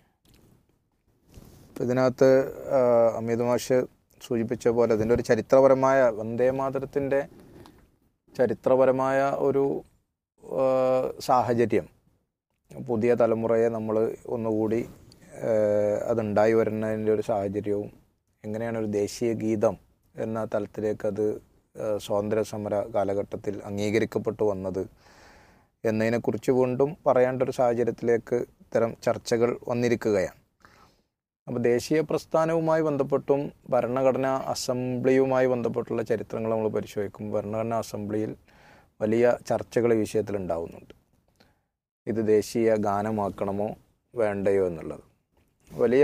ഇതിനകത്ത് അമിത് മാഷ് സൂചിപ്പിച്ച പോലെ അതിൻ്റെ ഒരു ചരിത്രപരമായ വന്ദേമാതരത്തിൻ്റെ ചരിത്രപരമായ ഒരു സാഹചര്യം പുതിയ തലമുറയെ നമ്മൾ ഒന്നുകൂടി അതുണ്ടായി വരുന്നതിൻ്റെ ഒരു സാഹചര്യവും എങ്ങനെയാണ് ഒരു ദേശീയ ഗീതം എന്ന തലത്തിലേക്ക് അത് സ്വാതന്ത്ര്യ സമര കാലഘട്ടത്തിൽ അംഗീകരിക്കപ്പെട്ടു വന്നത് എന്നതിനെക്കുറിച്ച് വീണ്ടും പറയേണ്ട ഒരു സാഹചര്യത്തിലേക്ക് ഇത്തരം ചർച്ചകൾ വന്നിരിക്കുകയാണ്. അപ്പോൾ ദേശീയ പ്രസ്ഥാനവുമായി ബന്ധപ്പെട്ടും ഭരണഘടനാ അസംബ്ലിയുമായി ബന്ധപ്പെട്ടുള്ള ചരിത്രങ്ങൾ നമ്മൾ പരിശോധിക്കും. ഭരണഘടനാ അസംബ്ലിയിൽ വലിയ ചർച്ചകൾ ഈ വിഷയത്തിൽ ഉണ്ടാവുന്നുണ്ട്. ഇത് ദേശീയ ഗാനമാക്കണമോ വേണ്ടയോ എന്നുള്ളത് വലിയ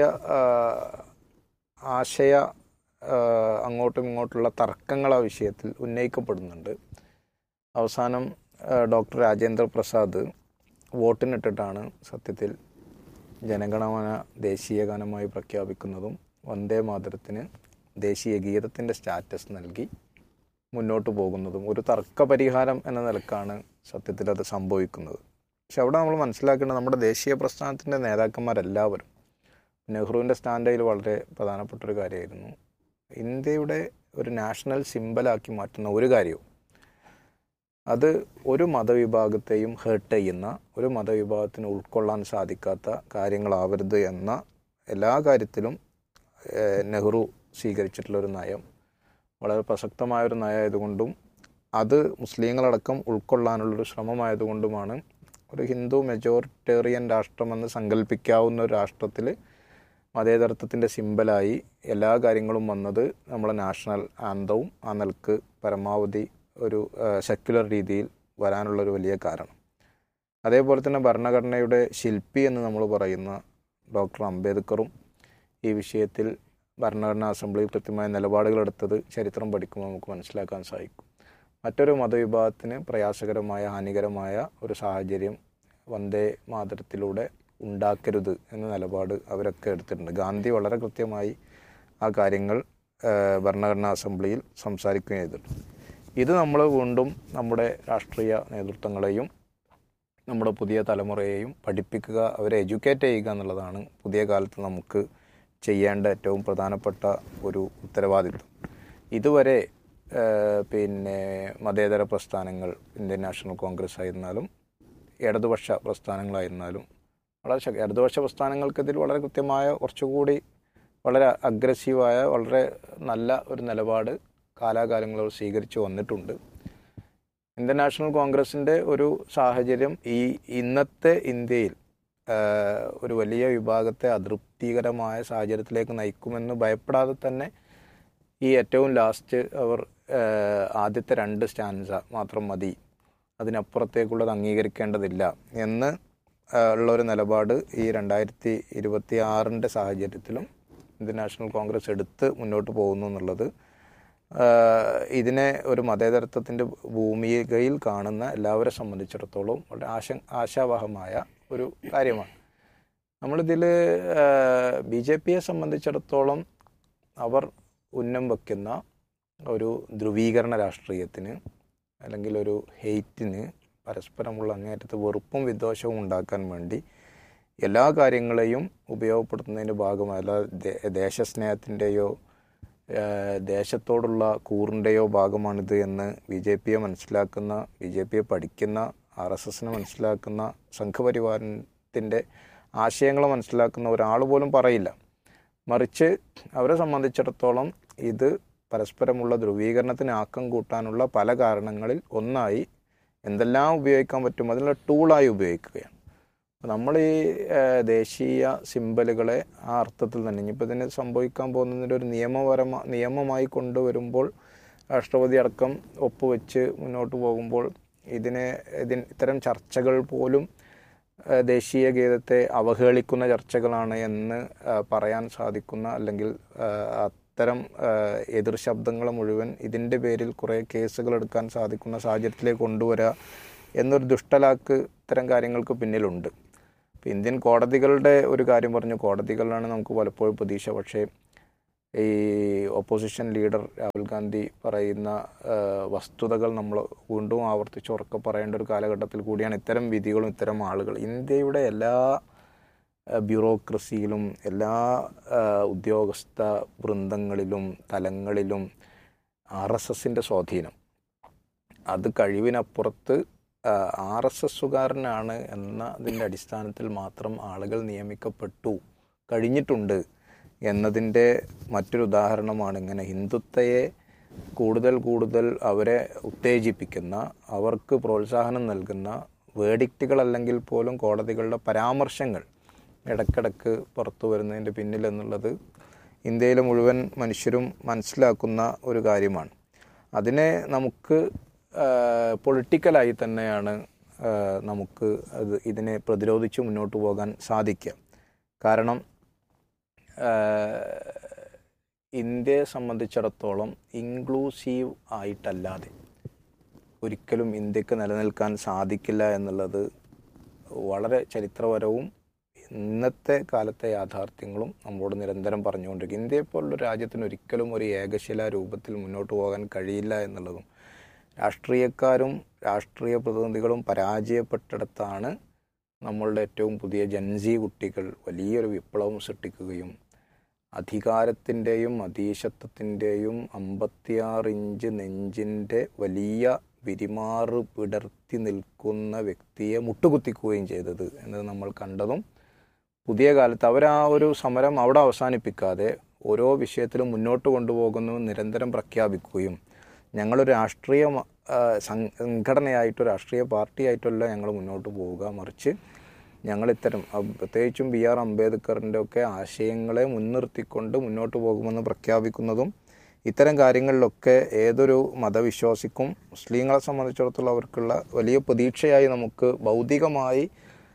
ആശയ അങ്ങോട്ടും ഇങ്ങോട്ടുള്ള തർക്കങ്ങൾ ആ വിഷയത്തിൽ ഉന്നയിക്കപ്പെടുന്നുണ്ട്. അവസാനം ഡോക്ടർ രാജേന്ദ്ര പ്രസാദ് വോട്ടിനിട്ടിട്ടാണ് സത്യത്തിൽ ജനഗണമന ദേശീയ ഗാനമായി പ്രഖ്യാപിക്കുന്നതും വന്ദേ മാതരത്തിന് ദേശീയ ഗീതത്തിൻ്റെ സ്റ്റാറ്റസ് നൽകി മുന്നോട്ട് പോകുന്നതും ഒരു തർക്ക പരിഹാരം എന്ന നിലക്കാണ് സത്യത്തിൽ അത് സംഭവിക്കുന്നത്. പക്ഷെ അവിടെ നമ്മൾ മനസ്സിലാക്കേണ്ടത് നമ്മുടെ ദേശീയ പ്രസ്ഥാനത്തിൻ്റെ നേതാക്കന്മാരെല്ലാവരും നെഹ്റുവിൻ്റെ സ്റ്റാൻഡയിൽ വളരെ പ്രധാനപ്പെട്ടൊരു കാര്യമായിരുന്നു ഇന്ത്യയുടെ ഒരു നാഷണൽ സിംബലാക്കി മാറ്റുന്ന ഒരു കാര്യവും അത് ഒരു മതവിഭാഗത്തെയും ഹേർട്ട് ചെയ്യുന്ന, ഒരു മതവിഭാഗത്തിന് ഉൾക്കൊള്ളാൻ സാധിക്കാത്ത കാര്യങ്ങളാവരുത് എന്ന എല്ലാ കാര്യത്തിലും നെഹ്റു സ്വീകരിച്ചിട്ടുള്ളൊരു നയം വളരെ പ്രസക്തമായൊരു നയമായതുകൊണ്ടും അത് മുസ്ലിങ്ങളടക്കം ഉൾക്കൊള്ളാനുള്ളൊരു ശ്രമമായതുകൊണ്ടുമാണ് ഒരു ഹിന്ദു മെജോറിറ്റേറിയൻ രാഷ്ട്രമെന്ന് സങ്കല്പിക്കാവുന്ന ഒരു രാഷ്ട്രത്തിൽ മതേതരത്വത്തിൻ്റെ സിംബലായി എല്ലാ കാര്യങ്ങളും വന്നത് നമ്മളെ നാഷണൽ ആന്തവും ആ നിലക്ക് പരമാവധി ഒരു സെക്യുലർ രീതിയിൽ വരാനുള്ളൊരു വലിയ കാരണം. അതേപോലെ തന്നെ ഭരണഘടനയുടെ ശില്പി എന്ന് നമ്മൾ പറയുന്ന ഡോക്ടർ അംബേദ്കറും ഈ വിഷയത്തിൽ ഭരണഘടനാ അസംബ്ലിയിൽ കൃത്യമായ നിലപാടുകളെടുത്തത് ചരിത്രം പഠിക്കുമ്പോൾ നമുക്ക് മനസ്സിലാക്കാൻ സാധിക്കും. മറ്റൊരു മതവിഭാഗത്തിന് പ്രയാസകരമായ ഹാനികരമായ ഒരു സാഹചര്യം വന്ദേ മാതരത്തിലൂടെ ഉണ്ടാക്കരുത് എന്ന നിലപാട് അവരൊക്കെ എടുത്തിട്ടുണ്ട്. ഗാന്ധി വളരെ കൃത്യമായി ആ കാര്യങ്ങൾ ഭരണഘടനാ അസംബ്ലിയിൽ സംസാരിക്കുകയും ചെയ്തിട്ടുണ്ട്. ഇത് നമ്മൾ വീണ്ടും നമ്മുടെ രാഷ്ട്രീയ നേതൃത്വങ്ങളെയും നമ്മുടെ പുതിയ തലമുറയെയും പഠിപ്പിക്കുക, അവരെ എഡ്യൂക്കേറ്റ് ചെയ്യുക എന്നുള്ളതാണ് പുതിയ കാലത്ത് നമുക്ക് ചെയ്യേണ്ട ഏറ്റവും പ്രധാനപ്പെട്ട ഒരു ഉത്തരവാദിത്വം. ഇതുവരെ പിന്നെ മതേതര പ്രസ്ഥാനങ്ങൾ ഇന്ത്യൻ നാഷണൽ കോൺഗ്രസ് ആയിരുന്നാലും ഇടതുപക്ഷ പ്രസ്ഥാനങ്ങളായിരുന്നാലും വളരെ ഇടതുപക്ഷ പ്രസ്ഥാനങ്ങൾക്കിതിൽ വളരെ കൃത്യമായ കുറച്ചുകൂടി വളരെ അഗ്രസീവായ വളരെ നല്ല ഒരു നിലപാട് കാലാകാലങ്ങളോട് സ്വീകരിച്ചു വന്നിട്ടുണ്ട്. ഇന്ത്യൻ നാഷണൽ കോൺഗ്രസിൻ്റെ ഒരു സാഹചര്യം ഈ ഇന്നത്തെ ഇന്ത്യയിൽ ഒരു വലിയ വിഭാഗത്തെ അതൃപ്തികരമായ സാഹചര്യത്തിലേക്ക് നയിക്കുമെന്ന് ഭയപ്പെടാതെ തന്നെ ഈ ഏറ്റവും ലാസ്റ്റ് അവർ ആദ്യത്തെ രണ്ട് സ്റ്റാൻസ മാത്രം മതി, അതിനപ്പുറത്തേക്കുള്ളത് അംഗീകരിക്കേണ്ടതില്ല എന്ന് ഉള്ളൊരു നിലപാട് ഈ രണ്ടായിരത്തി ഇരുപത്തി ആറിൻ്റെ സാഹചര്യത്തിലും ഇന്ത്യൻ നാഷണൽ കോൺഗ്രസ് എടുത്ത് മുന്നോട്ട് പോകുന്നു എന്നുള്ളത് ഇതിനെ ഒരു മതേതരത്വത്തിൻ്റെ ഭൂമികയിൽ കാണുന്ന എല്ലാവരെ സംബന്ധിച്ചിടത്തോളം വളരെ ആശ ആശാവഹമായ ഒരു കാര്യമാണ്. നമ്മളിതിൽ ബി ജെ പിയെ സംബന്ധിച്ചിടത്തോളം അവർ ഉന്നം വയ്ക്കുന്ന ഒരു ധ്രുവീകരണ രാഷ്ട്രീയത്തിന് അല്ലെങ്കിൽ ഒരു ഹെയ്റ്റിന്, പരസ്പരമുള്ള അങ്ങേറ്റത്ത് വെറുപ്പും വിദ്വേഷവും ഉണ്ടാക്കാൻ വേണ്ടി എല്ലാ കാര്യങ്ങളെയും ഉപയോഗപ്പെടുത്തുന്നതിൻ്റെ ഭാഗമല്ല ദേശസ്നേഹത്തിൻ്റെയോ ദേശത്തോടുള്ള കൂറിൻ്റെയോ ഭാഗമാണിത് എന്ന് ബി ജെ പിയെ മനസ്സിലാക്കുന്ന, ബി ജെ പിയെ പഠിക്കുന്ന, ആർ എസ് എസിനെ മനസ്സിലാക്കുന്ന, സംഘപരിവാരത്തിൻ്റെ ആശയങ്ങൾ മനസ്സിലാക്കുന്ന ഒരാൾ പോലും പറയില്ല. മറിച്ച് അവരെ സംബന്ധിച്ചിടത്തോളം ഇത് പരസ്പരമുള്ള ധ്രുവീകരണത്തിന് ആക്കം കൂട്ടാനുള്ള പല കാരണങ്ങളിൽ ഒന്നായി എന്തെല്ലാം ഉപയോഗിക്കാൻ പറ്റും അതിനുള്ള ടൂളായി ഉപയോഗിക്കുകയാണ്. നമ്മൾ ഈ ദേശീയ സിംബലുകളെ ആ അർത്ഥത്തിൽ തന്നെ ഇനിയിപ്പോൾ ഇതിന് സംഭവിക്കാൻ പോകുന്നതിൻ്റെ ഒരു നിയമപരമ നിയമമായി കൊണ്ടുവരുമ്പോൾ രാഷ്ട്രപതി അടക്കം ഒപ്പുവെച്ച് മുന്നോട്ട് പോകുമ്പോൾ ഇതിനെ ഇതിന് ഇത്തരം ചർച്ചകൾ പോലും ദേശീയ ഗീതത്തെ അവഹേളിക്കുന്ന ചർച്ചകളാണ് എന്ന് പറയാൻ സാധിക്കുന്ന, അല്ലെങ്കിൽ അത്തരം എതിർ ശബ്ദങ്ങൾ മുഴുവൻ ഇതിൻ്റെ പേരിൽ കുറേ കേസുകൾ എടുക്കാൻ സാധിക്കുന്ന സാഹചര്യത്തിലേക്ക് കൊണ്ടുവരിക എന്നൊരു ദുഷ്ടലാക്ക് ഇത്തരം കാര്യങ്ങൾക്ക് പിന്നിലുണ്ട്. ഇപ്പോൾ ഇന്ത്യൻ കോടതികളുടെ ഒരു കാര്യം പറഞ്ഞു, കോടതികളിലാണ് നമുക്ക് പലപ്പോഴും പ്രതീക്ഷ. പക്ഷേ ഈ ഓപ്പോസിഷൻ ലീഡർ രാഹുൽ ഗാന്ധി പറയുന്ന വസ്തുതകൾ നമ്മൾ വീണ്ടും ആവർത്തിച്ച് ഉറക്കെ പറയേണ്ട ഒരു കാലഘട്ടത്തിൽ കൂടിയാണ് ഇത്തരം വിധികളും ഇത്തരം ആളുകൾ. ഇന്ത്യയുടെ എല്ലാ ബ്യൂറോക്രസിയിലും എല്ലാ ഉദ്യോഗസ്ഥ വൃന്ദങ്ങളിലും തലങ്ങളിലും ആർ എസ് എസിൻ്റെ സ്വാധീനം, അത് കഴിവിനപ്പുറത്ത് ആർ എസ് എസുകാരനാണ് എന്നതിൻ്റെ അടിസ്ഥാനത്തിൽ മാത്രം ആളുകൾ നിയമിക്കപ്പെട്ടു കഴിഞ്ഞിട്ടുണ്ട് എന്നതിൻ്റെ മറ്റൊരു ഉദാഹരണമാണ് ഇങ്ങനെ ഹിന്ദുത്വയെ കൂടുതൽ കൂടുതൽ അവരെ ഉത്തേജിപ്പിക്കുന്ന, അവർക്ക് പ്രോത്സാഹനം നൽകുന്ന വേഡിക്റ്റുകൾ അല്ലെങ്കിൽ പോലും കോടതികളുടെ പരാമർശങ്ങൾ ഇടയ്ക്കിടയ്ക്ക് പുറത്തു വരുന്നതിൻ്റെ പിന്നിൽ എന്നുള്ളത് ഇന്ത്യയിലെ മുഴുവൻ മനുഷ്യരും മനസ്സിലാക്കുന്ന ഒരു കാര്യമാണ്. അതിനെ നമുക്ക് പൊളിറ്റിക്കലായി തന്നെയാണ് നമുക്ക് അത് ഇതിനെ പ്രതിരോധിച്ച് മുന്നോട്ട് പോകാൻ സാധിക്കുക. കാരണം ഇന്ത്യയെ സംബന്ധിച്ചിടത്തോളം ഇൻക്ലൂസീവ് ആയിട്ടല്ലാതെ ഒരിക്കലും ഇന്ത്യക്ക് നിലനിൽക്കാൻ സാധിക്കില്ല എന്നുള്ളത് വളരെ ചരിത്രപരവും ഇന്നത്തെ കാലത്തെ യാഥാർത്ഥ്യങ്ങളും നമ്മളോട് നിരന്തരം പറഞ്ഞുകൊണ്ടിരിക്കും. ഇന്ത്യയെ പോലുള്ള രാജ്യത്തിന് ഒരിക്കലും ഒരു ഏകശിലാ രൂപത്തിൽ മുന്നോട്ട് പോകാൻ കഴിയില്ല എന്നുള്ളതും രാഷ്ട്രീയക്കാരും രാഷ്ട്രീയ പ്രതിനിധികളും പരാജയപ്പെട്ടിടത്താണ് നമ്മളുടെ ഏറ്റവും പുതിയ ജൻസി കുട്ടികൾ വലിയൊരു വിപ്ലവം സൃഷ്ടിക്കുകയും അധികാരത്തിൻ്റെയും അധീശത്വത്തിൻ്റെയും അമ്പത്തിയാറ് ഇഞ്ച് നെഞ്ചിൻ്റെ വലിയ വിരിമാറ് വിടർത്തി നിൽക്കുന്ന വ്യക്തിയെ മുട്ടുകുത്തിക്കുകയും ചെയ്തത് എന്നത് നമ്മൾ കണ്ടതും പുതിയ കാലത്ത് അവർ ആ ഒരു സമരം അവിടെ അവസാനിപ്പിക്കാതെ ഓരോ വിഷയത്തിലും മുന്നോട്ട് കൊണ്ടുപോകുന്നു നിരന്തരം പ്രഖ്യാപിക്കുകയും ഞങ്ങളൊരു രാഷ്ട്രീയ സംഘടനയായിട്ടോ രാഷ്ട്രീയ പാർട്ടിയായിട്ടല്ല ഞങ്ങൾ മുന്നോട്ട് പോവുക, മറിച്ച് ഞങ്ങളിത്തരം പ്രത്യേകിച്ചും ബി ആർ അംബേദ്കറിൻ്റെ ഒക്കെ ആശയങ്ങളെ മുൻനിർത്തിക്കൊണ്ട് മുന്നോട്ട് പോകുമെന്ന് പ്രഖ്യാപിക്കുന്നതും ഇത്തരം കാര്യങ്ങളിലൊക്കെ ഏതൊരു മതവിശ്വാസിക്കും മുസ്ലിങ്ങളെ സംബന്ധിച്ചിടത്തോളം അവർക്കുള്ള വലിയ പ്രതീക്ഷയായി നമുക്ക് ഭൗതികമായി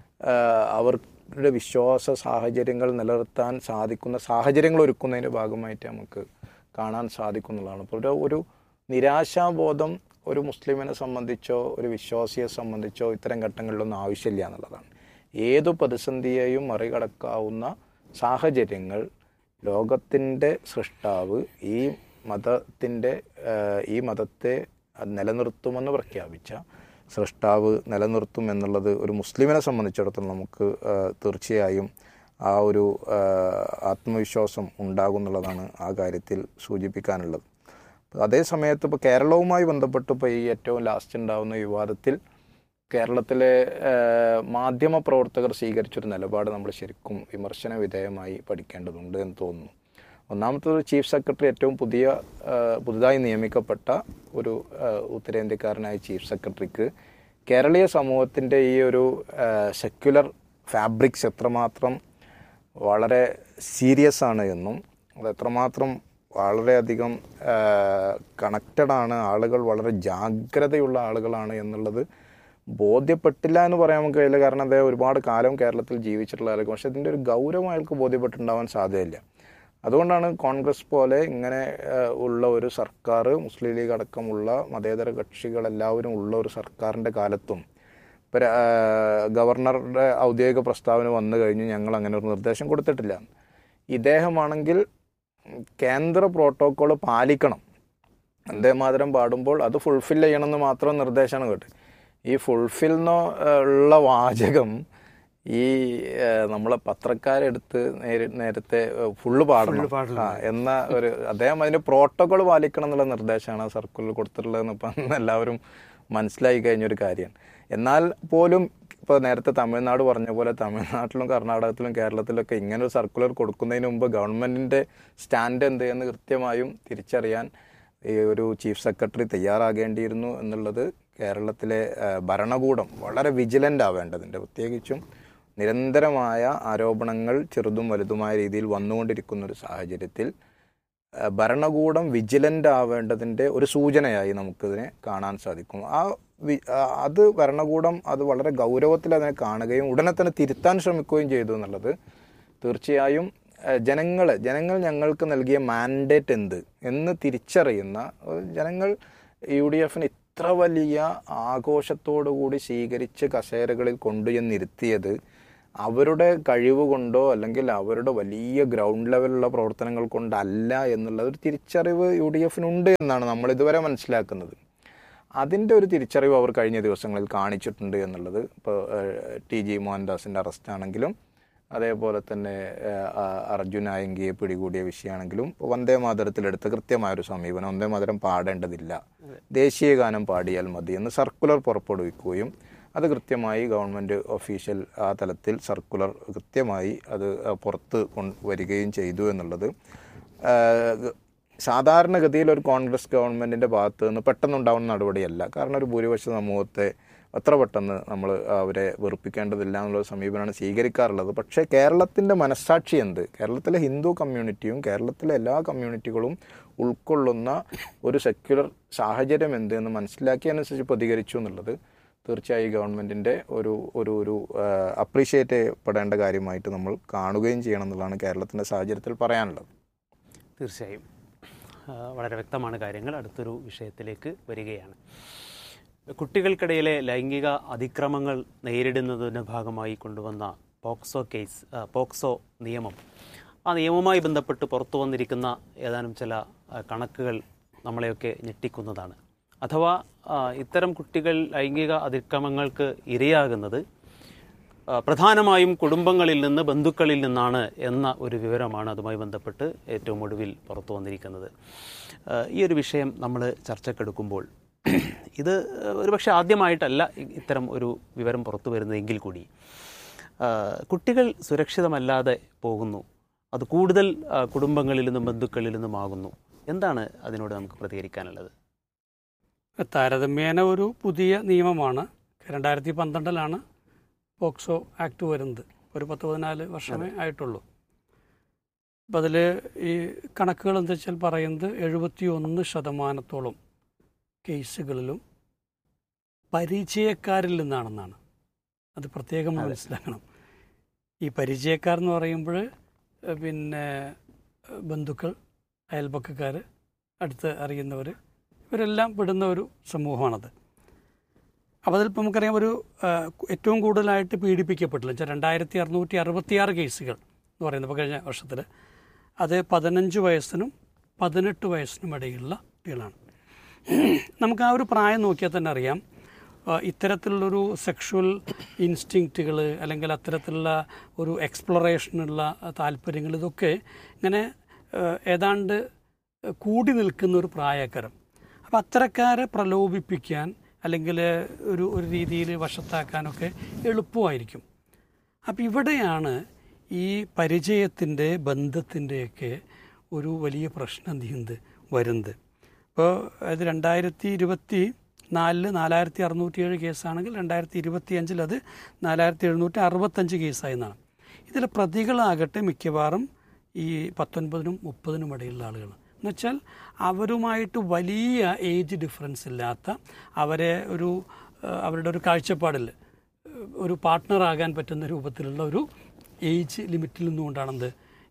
അവരുടെ വിശ്വാസ സാഹചര്യങ്ങൾ നിലനിർത്താൻ സാധിക്കുന്ന സാഹചര്യങ്ങൾ ഒരുക്കുന്നതിൻ്റെ ഭാഗമായിട്ട് നമുക്ക് കാണാൻ സാധിക്കുന്നതാണ്. അപ്പോൾ ഒരു ഒരു നിരാശാബോധം ഒരു മുസ്ലിമിനെ സംബന്ധിച്ചോ ഒരു വിശ്വാസിയെ സംബന്ധിച്ചോ ഇത്തരം ഘട്ടങ്ങളിലൊന്നും ആവശ്യമില്ല എന്നുള്ളതാണ്. ഏതു പ്രതിസന്ധിയെയും മറികടക്കാവുന്ന സാഹചര്യങ്ങൾ ലോകത്തിൻ്റെ സൃഷ്ടാവ് ഈ മതത്തിൻ്റെ ഈ മതത്തെ നിലനിർത്തുമെന്ന് പ്രഖ്യാപിച്ച സൃഷ്ടാവ് നിലനിർത്തും എന്നുള്ളത് ഒരു മുസ്ലിമിനെ സംബന്ധിച്ചിടത്തോളം നമുക്ക് തീർച്ചയായും ആ ഒരു ആത്മവിശ്വാസം ഉണ്ടാകുന്നുള്ളതാണ് ആ കാര്യത്തിൽ സൂചിപ്പിക്കാനുള്ളത്. അതേ സമയത്ത് ഇപ്പോൾ കേരളവുമായി ബന്ധപ്പെട്ട് ഇപ്പോൾ ഈ ഏറ്റവും ലാസ്റ്റ് ഉണ്ടാകുന്ന വിവാദത്തിൽ കേരളത്തിലെ മാധ്യമ പ്രവർത്തകർ സ്വീകരിച്ചൊരു നിലപാട് നമ്മൾ ശരിക്കും വിമർശന വിധേയമായി പഠിക്കേണ്ടതുണ്ട് എന്ന് തോന്നുന്നു. ഒന്നാമത്തത് ചീഫ് സെക്രട്ടറി ഏറ്റവും പുതിയ പുതുതായി നിയമിക്കപ്പെട്ട ഒരു ഉത്തരേന്ത്യക്കാരനായ ചീഫ് സെക്രട്ടറിക്ക് കേരളീയ സമൂഹത്തിൻ്റെ ഈ ഒരു സെക്യുലർ ഫാബ്രിക്സ് എത്രമാത്രം വളരെ സീരിയസ് ആണ് എന്നും അത് എത്രമാത്രം വളരെയധികം കണക്റ്റഡാണ്, ആളുകൾ വളരെ ജാഗ്രതയുള്ള ആളുകളാണ് എന്നുള്ളത് ബോധ്യപ്പെട്ടില്ല എന്ന് പറയാൻ നമുക്ക് കഴിയില്ല. കാരണം അദ്ദേഹം ഒരുപാട് കാലം കേരളത്തിൽ ജീവിച്ചിട്ടുള്ള ആൾക്ക്, പക്ഷേ ഇതിൻ്റെ ഒരു ഗൗരവം അയാൾക്ക് ബോധ്യപ്പെട്ടിട്ടുണ്ടാവാൻ സാധ്യതയില്ല. അതുകൊണ്ടാണ് കോൺഗ്രസ് പോലെ ഇങ്ങനെ ഉള്ള ഒരു സർക്കാർ, മുസ്ലിം ലീഗ് അടക്കമുള്ള മതേതര കക്ഷികളെല്ലാവരും ഉള്ള ഒരു സർക്കാരിൻ്റെ കാലത്തും ഇപ്പോൾ ഗവർണറുടെ ഔദ്യോഗിക പ്രസ്താവന വന്നു കഴിഞ്ഞു ഞങ്ങൾ അങ്ങനെ ഒരു നിർദ്ദേശം കൊടുത്തിട്ടില്ല. ഇദ്ദേഹമാണെങ്കിൽ കേന്ദ്ര പ്രോട്ടോക്കോൾ പാലിക്കണം, വന്ദേമാതരം പാടുമ്പോൾ അത് ഫുൾഫിൽ ചെയ്യണമെന്ന് മാത്രം നിർദ്ദേശമാണ് കേട്ടത്. ഈ ഫുൾഫിൽ ഉള്ള വാചകം ഈ നമ്മളെ പത്രക്കാരെടുത്ത് നേരി നേരത്തെ ഫുള്ള് പാടണം എന്ന ഒരു, അദ്ദേഹം അതിൻ്റെ പ്രോട്ടോകോൾ പാലിക്കണം എന്നുള്ള നിർദ്ദേശമാണ് സർക്കുലർ കൊടുത്തിട്ടുള്ളതെന്ന് ഇപ്പം എല്ലാവരും മനസ്സിലായി കഴിഞ്ഞൊരു കാര്യമാണ്. എന്നാൽ പോലും ഇപ്പോൾ നേരത്തെ തമിഴ്നാട് പറഞ്ഞ പോലെ തമിഴ്നാട്ടിലും കർണാടകത്തിലും കേരളത്തിലൊക്കെ ഇങ്ങനെ ഒരു സർക്കുലർ കൊടുക്കുന്നതിന് മുമ്പ് ഗവൺമെൻറ്റിൻ്റെ സ്റ്റാൻഡ് എന്ത് എന്ന് കൃത്യമായും തിരിച്ചറിയാൻ ഈ ഒരു ചീഫ് സെക്രട്ടറി തയ്യാറാകേണ്ടിയിരുന്നു എന്നുള്ളത് കേരളത്തിലെ ഭരണകൂടം വളരെ വിജിലൻ്റ് ആവേണ്ടതുണ്ട്. പ്രത്യേകിച്ചും നിരന്തരമായ ആരോപണങ്ങൾ ചെറുതും വലുതുമായ രീതിയിൽ വന്നുകൊണ്ടിരിക്കുന്ന ഒരു സാഹചര്യത്തിൽ ഭരണകൂടം വിജിലൻ്റ് ആവേണ്ടതിൻ്റെ ഒരു സൂചനയായി നമുക്കിതിനെ കാണാൻ സാധിക്കും. ആ അത് ഭരണകൂടം അത് വളരെ ഗൗരവത്തിൽ അതിനെ കാണുകയും ഉടനെ തന്നെ തിരുത്താൻ ശ്രമിക്കുകയും ചെയ്തു എന്നുള്ളത് തീർച്ചയായും ജനങ്ങൾ ജനങ്ങൾ ഞങ്ങൾക്ക് നൽകിയ മാൻഡേറ്റ് എന്ത് എന്ന് തിരിച്ചറിയുന്ന ജനങ്ങൾ യു ഡി എഫിന് ഇത്ര വലിയ ആഘോഷത്തോടു കൂടി സ്വീകരിച്ച് കസേരകളിൽ കൊണ്ടുചെന്നിരുത്തിയത് അവരുടെ കഴിവ് കൊണ്ടോ അല്ലെങ്കിൽ അവരുടെ വലിയ ഗ്രൗണ്ട് ലെവലുള്ള പ്രവർത്തനങ്ങൾ കൊണ്ടല്ല എന്നുള്ള ഒരു തിരിച്ചറിവ് യു ഡി എഫിനുണ്ട് എന്നാണ് നമ്മൾ ഇതുവരെ മനസ്സിലാക്കുന്നത്. അതിൻ്റെ ഒരു തിരിച്ചറിവ് അവർ കഴിഞ്ഞ ദിവസങ്ങളിൽ കാണിച്ചിട്ടുണ്ട് എന്നുള്ളത് ഇപ്പോൾ ടി ജി മോഹൻദാസിൻ്റെ അറസ്റ്റ് ആണെങ്കിലും അതേപോലെ തന്നെ അർജുൻ ആയങ്കിയെ പിടികൂടിയ വിഷയമാണെങ്കിലും വന്ദേമാതരത്തിലെടുത്ത കൃത്യമായൊരു സമീപനം, വന്ദേമാതരം പാടേണ്ടതില്ല, ദേശീയ ഗാനം പാടിയാൽ മതി എന്ന് സർക്കുലർ പുറപ്പെടുവിക്കുകയും അത് കൃത്യമായി ഗവൺമെൻറ് ഒഫീഷ്യൽ ആ തലത്തിൽ സർക്കുലർ കൃത്യമായി അത് പുറത്ത് കൊണ്ടുവരികയും ചെയ്തു എന്നുള്ളത് സാധാരണഗതിയിൽ ഒരു കോൺഗ്രസ് ഗവൺമെൻറ്റിൻ്റെ ഭാഗത്ത് നിന്ന് പെട്ടെന്നുണ്ടാവുന്ന നടപടിയല്ല. കാരണം ഒരു ഭൂരിപക്ഷ സമൂഹത്തെ അത്ര പെട്ടെന്ന് നമ്മൾ അവരെ വെറുപ്പിക്കേണ്ടതില്ല എന്നുള്ള സമീപനമാണ് സ്വീകരിക്കാറുള്ളത്. പക്ഷേ കേരളത്തിൻ്റെ മനസ്സാക്ഷി എന്ത്, കേരളത്തിലെ ഹിന്ദു കമ്മ്യൂണിറ്റിയും കേരളത്തിലെ എല്ലാ കമ്മ്യൂണിറ്റികളും ഉൾക്കൊള്ളുന്ന ഒരു സെക്യുലർ സാഹചര്യം എന്ത് എന്ന് മനസ്സിലാക്കിയതനുസരിച്ച് പ്രതികരിച്ചു എന്നുള്ളത് തീർച്ചയായും ഗവൺമെൻറ്റിൻ്റെ ഒരു ഒരു ഒരു അപ്രീഷിയേറ്റ് ചെയ്യപ്പെടേണ്ട കാര്യമായിട്ട് നമ്മൾ കാണുകയും ചെയ്യണം എന്നുള്ളതാണ് കേരളത്തിൻ്റെ സാഹചര്യത്തിൽ പറയാനുള്ളത്. തീർച്ചയായും വളരെ വ്യക്തമാണ് കാര്യങ്ങൾ. അടുത്തൊരു വിഷയത്തിലേക്ക് വരികയാണ്. കുട്ടികൾക്കിടയിലെ ലൈംഗിക അതിക്രമങ്ങൾ നേരിടുന്നതിൻ്റെ ഭാഗമായി കൊണ്ടുവന്ന പോക്സോ കേസ് പോക്സോ നിയമം, ആ നിയമവുമായി ബന്ധപ്പെട്ട് പുറത്തു വന്നിരിക്കുന്ന ഏതാനും ചില കണക്കുകൾ നമ്മളെയൊക്കെ ഞെട്ടിക്കുന്നതാണ്. അഥവാ ഇത്തരം കുട്ടികൾ ലൈംഗിക അതിക്രമങ്ങൾക്ക് ഇരയാകുന്നത് പ്രധാനമായും കുടുംബങ്ങളിൽ നിന്ന്, ബന്ധുക്കളിൽ നിന്നാണ് എന്ന ഒരു വിവരമാണ് അതുമായി ബന്ധപ്പെട്ട് ഏറ്റവും ഒടുവിൽ പുറത്തു വന്നിരിക്കുന്നത്. ഈ ഒരു വിഷയം നമ്മൾ ചർച്ചക്കെടുക്കുമ്പോൾ ഇത് ഒരുപക്ഷെ ആദ്യമായിട്ടല്ല ഇത്തരം ഒരു വിവരം പുറത്തു വരുന്നതെങ്കിൽ കൂടി കുട്ടികൾ സുരക്ഷിതമല്ലാതെ പോകുന്നു, അത് കൂടുതൽ കുടുംബങ്ങളിൽ നിന്നും ബന്ധുക്കളിൽ നിന്നുമാകുന്നു. എന്താണ് അതിനോട് നമുക്ക് പ്രതികരിക്കാനുള്ളത്? താരതമ്യേന ഒരു പുതിയ നിയമമാണ്. രണ്ടായിരത്തി പന്ത്രണ്ടിലാണ് പോക്സോ ആക്ട് വരുന്നത്. ഒരു പത്ത് പതിനാല് വർഷമേ ആയിട്ടുള്ളൂ. അപ്പം അതിൽ ഈ കണക്കുകൾ എന്താ വെച്ചാൽ പറയുന്നത് എഴുപത്തി ഒന്ന് ശതമാനത്തോളം കേസുകളിലും പരിചയക്കാരിൽ നിന്നാണെന്നാണ്. അത് പ്രത്യേകം മനസ്സിലാക്കണം. ഈ പരിചയക്കാരെന്ന് പറയുമ്പോൾ പിന്നെ ബന്ധുക്കൾ, അയൽപക്കക്കാർ, അടുത്ത് അറിയുന്നവർ, ഇവരെല്ലാം പെടുന്ന ഒരു സമൂഹമാണത്. അപ്പോൾ അതിലിപ്പോൾ നമുക്കറിയാം ഒരു ഏറ്റവും കൂടുതലായിട്ട് പീഡിപ്പിക്കപ്പെട്ടില്ല വെച്ചാൽ രണ്ടായിരത്തി അറുന്നൂറ്റി അറുപത്തിയാറ് കേസുകൾ എന്ന് പറയുന്നത് ഇപ്പോൾ കഴിഞ്ഞ വർഷത്തിൽ അത് പതിനഞ്ച് വയസ്സിനും പതിനെട്ട് വയസ്സിനും ഇടയിലുള്ള കുട്ടികളാണ്. നമുക്ക് ആ ഒരു പ്രായം നോക്കിയാൽ തന്നെ അറിയാം ഇത്തരത്തിലുള്ളൊരു സെക്ഷുവൽ ഇൻസ്റ്റിങ്ക്റ്റുകൾ അല്ലെങ്കിൽ അത്തരത്തിലുള്ള ഒരു എക്സ്പ്ലോറേഷനുള്ള താല്പര്യങ്ങൾ ഇതൊക്കെ ഇങ്ങനെ ഏതാണ്ട് കൂടി നിൽക്കുന്ന ഒരു പ്രായക്കാരം. അപ്പോൾ അത്തരക്കാരെ പ്രലോഭിപ്പിക്കാൻ അല്ലെങ്കിൽ ഒരു ഒരു രീതിയിൽ വശത്താക്കാനൊക്കെ എളുപ്പമായിരിക്കും. അപ്പം ഇവിടെയാണ് ഈ പരിചയത്തിൻ്റെ ബന്ധത്തിൻ്റെയൊക്കെ ഒരു വലിയ പ്രശ്നം എന്ത് വരുന്നത്. ഇപ്പോൾ അത് രണ്ടായിരത്തി ഇരുപത്തി നാലില് നാലായിരത്തി അറുന്നൂറ്റി ഏഴ് കേസാണെങ്കിൽ രണ്ടായിരത്തി ഇരുപത്തി അഞ്ചിൽ അത് നാലായിരത്തി എഴുന്നൂറ്റി അറുപത്തഞ്ച് കേസായെന്നാണ്. ഇതിൽ പ്രതികളാകട്ടെ മിക്കവാറും ഈ പത്തൊൻപതിനും മുപ്പതിനും ഇടയിലുള്ള ആളുകൾ എന്നുവെച്ചാൽ അവരുമായിട്ട് വലിയ ഏജ് ഡിഫറൻസ് ഇല്ലാത്ത, അവരെ ഒരു അവരുടെ ഒരു കാഴ്ചപ്പാടിൽ ഒരു പാർട്ട്ണറാകാൻ പറ്റുന്ന രൂപത്തിലുള്ള ഒരു ഏജ് ലിമിറ്റിൽ നിന്നുകൊണ്ടാണെന്ത്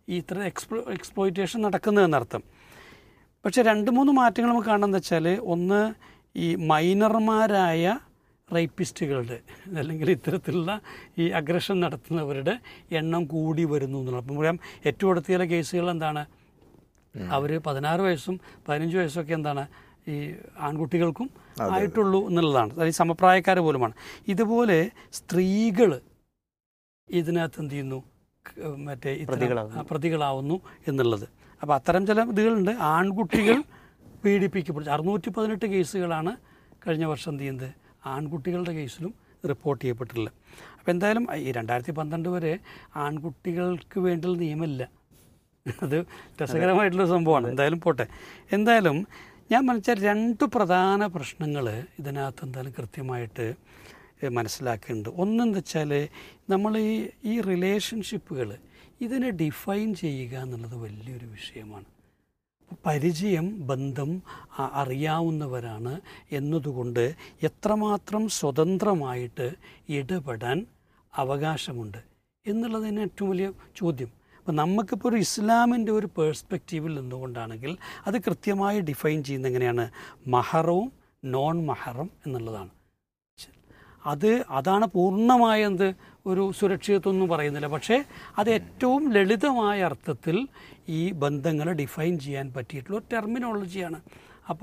ഈ ഇത്ര എക്സ്പ്ലോ എക്സ്പ്ലോയിറ്റേഷൻ നടക്കുന്നതെന്നർത്ഥം. പക്ഷേ രണ്ട് മൂന്ന് മാറ്റങ്ങൾ നമുക്ക് കാണുന്നത് വെച്ചാൽ, ഒന്ന് ഈ മൈനർമാരായ റേപ്പിസ്റ്റുകളുടെ അല്ലെങ്കിൽ ഇത്തരത്തിലുള്ള ഈ അഗ്രഷൻ നടത്തുന്നവരുടെ എണ്ണം കൂടി വരുന്നു എന്നുള്ളത്. അപ്പം പറയാം ഏറ്റവും അടുത്ത ചില കേസുകൾ എന്താണ്, അവർ പതിനാറ് വയസ്സും പതിനഞ്ച് വയസ്സൊക്കെ എന്താണ് ഈ ആൺകുട്ടികൾക്കും ആയിട്ടുള്ളൂ എന്നുള്ളതാണ്. അതായത് സമപ്രായക്കാർ പോലുമാണ്. ഇതുപോലെ സ്ത്രീകൾ ഇതിനകത്ത് എന്ത് ചെയ്യുന്നു, മറ്റേ പ്രതികളാവുന്നു എന്നുള്ളത്. അപ്പോൾ അത്തരം ചില ഇതുകളുണ്ട്. ആൺകുട്ടികൾ പീഡിപ്പിക്കപ്പെടും. അറുന്നൂറ്റി പതിനെട്ട് കേസുകളാണ് കഴിഞ്ഞ വർഷം എന്ത് ചെയ്യുന്നത് ആൺകുട്ടികളുടെ കേസിലും റിപ്പോർട്ട് ചെയ്യപ്പെട്ടിട്ടുള്ളത്. അപ്പോൾ എന്തായാലും ഈ രണ്ടായിരത്തി പന്ത്രണ്ട് വരെ ആൺകുട്ടികൾക്ക് വേണ്ടിയുള്ള നിയമമില്ല. അത് രസകരമായിട്ടുള്ള സംഭവമാണ്. എന്തായാലും പോട്ടെ. എന്തായാലും ഞാൻ മനസ്സിലാൽ രണ്ട് പ്രധാന പ്രശ്നങ്ങൾ ഇതിനകത്ത് എന്തായാലും കൃത്യമായിട്ട് മനസ്സിലാക്കുന്നുണ്ട്. ഒന്നെന്ന് വെച്ചാൽ നമ്മൾ ഈ ഈ റിലേഷൻഷിപ്പുകൾ ഇതിനെ ഡിഫൈൻ ചെയ്യുക എന്നുള്ളത് വലിയൊരു വിഷയമാണ്. പരിചയം, ബന്ധം അറിയാവുന്നവരാണ് എന്നതുകൊണ്ട് എത്രമാത്രം സ്വതന്ത്രമായിട്ട് ഇടപെടാൻ അവകാശമുണ്ട് എന്നുള്ളതിന് ഏറ്റവും വലിയ ചോദ്യം. അപ്പം നമുക്കിപ്പോൾ ഒരു ഇസ്ലാമിൻ്റെ ഒരു പേഴ്സ്പെക്റ്റീവിൽ നിന്നുകൊണ്ടാണെങ്കിൽ അത് കൃത്യമായി ഡിഫൈൻ ചെയ്യുന്നത് എങ്ങനെയാണ്, മഹറവും നോൺ മഹറം എന്നുള്ളതാണ്. അത് അതാണ് പൂർണ്ണമായ എന്ത് ഒരു സുരക്ഷിതത്വം ഒന്നും പറയുന്നില്ല. പക്ഷേ അത് ഏറ്റവും ലളിതമായ അർത്ഥത്തിൽ ഈ ബന്ധങ്ങളെ ഡിഫൈൻ ചെയ്യാൻ പറ്റിയിട്ടുള്ള ഒരു ടെർമിനോളജിയാണ്.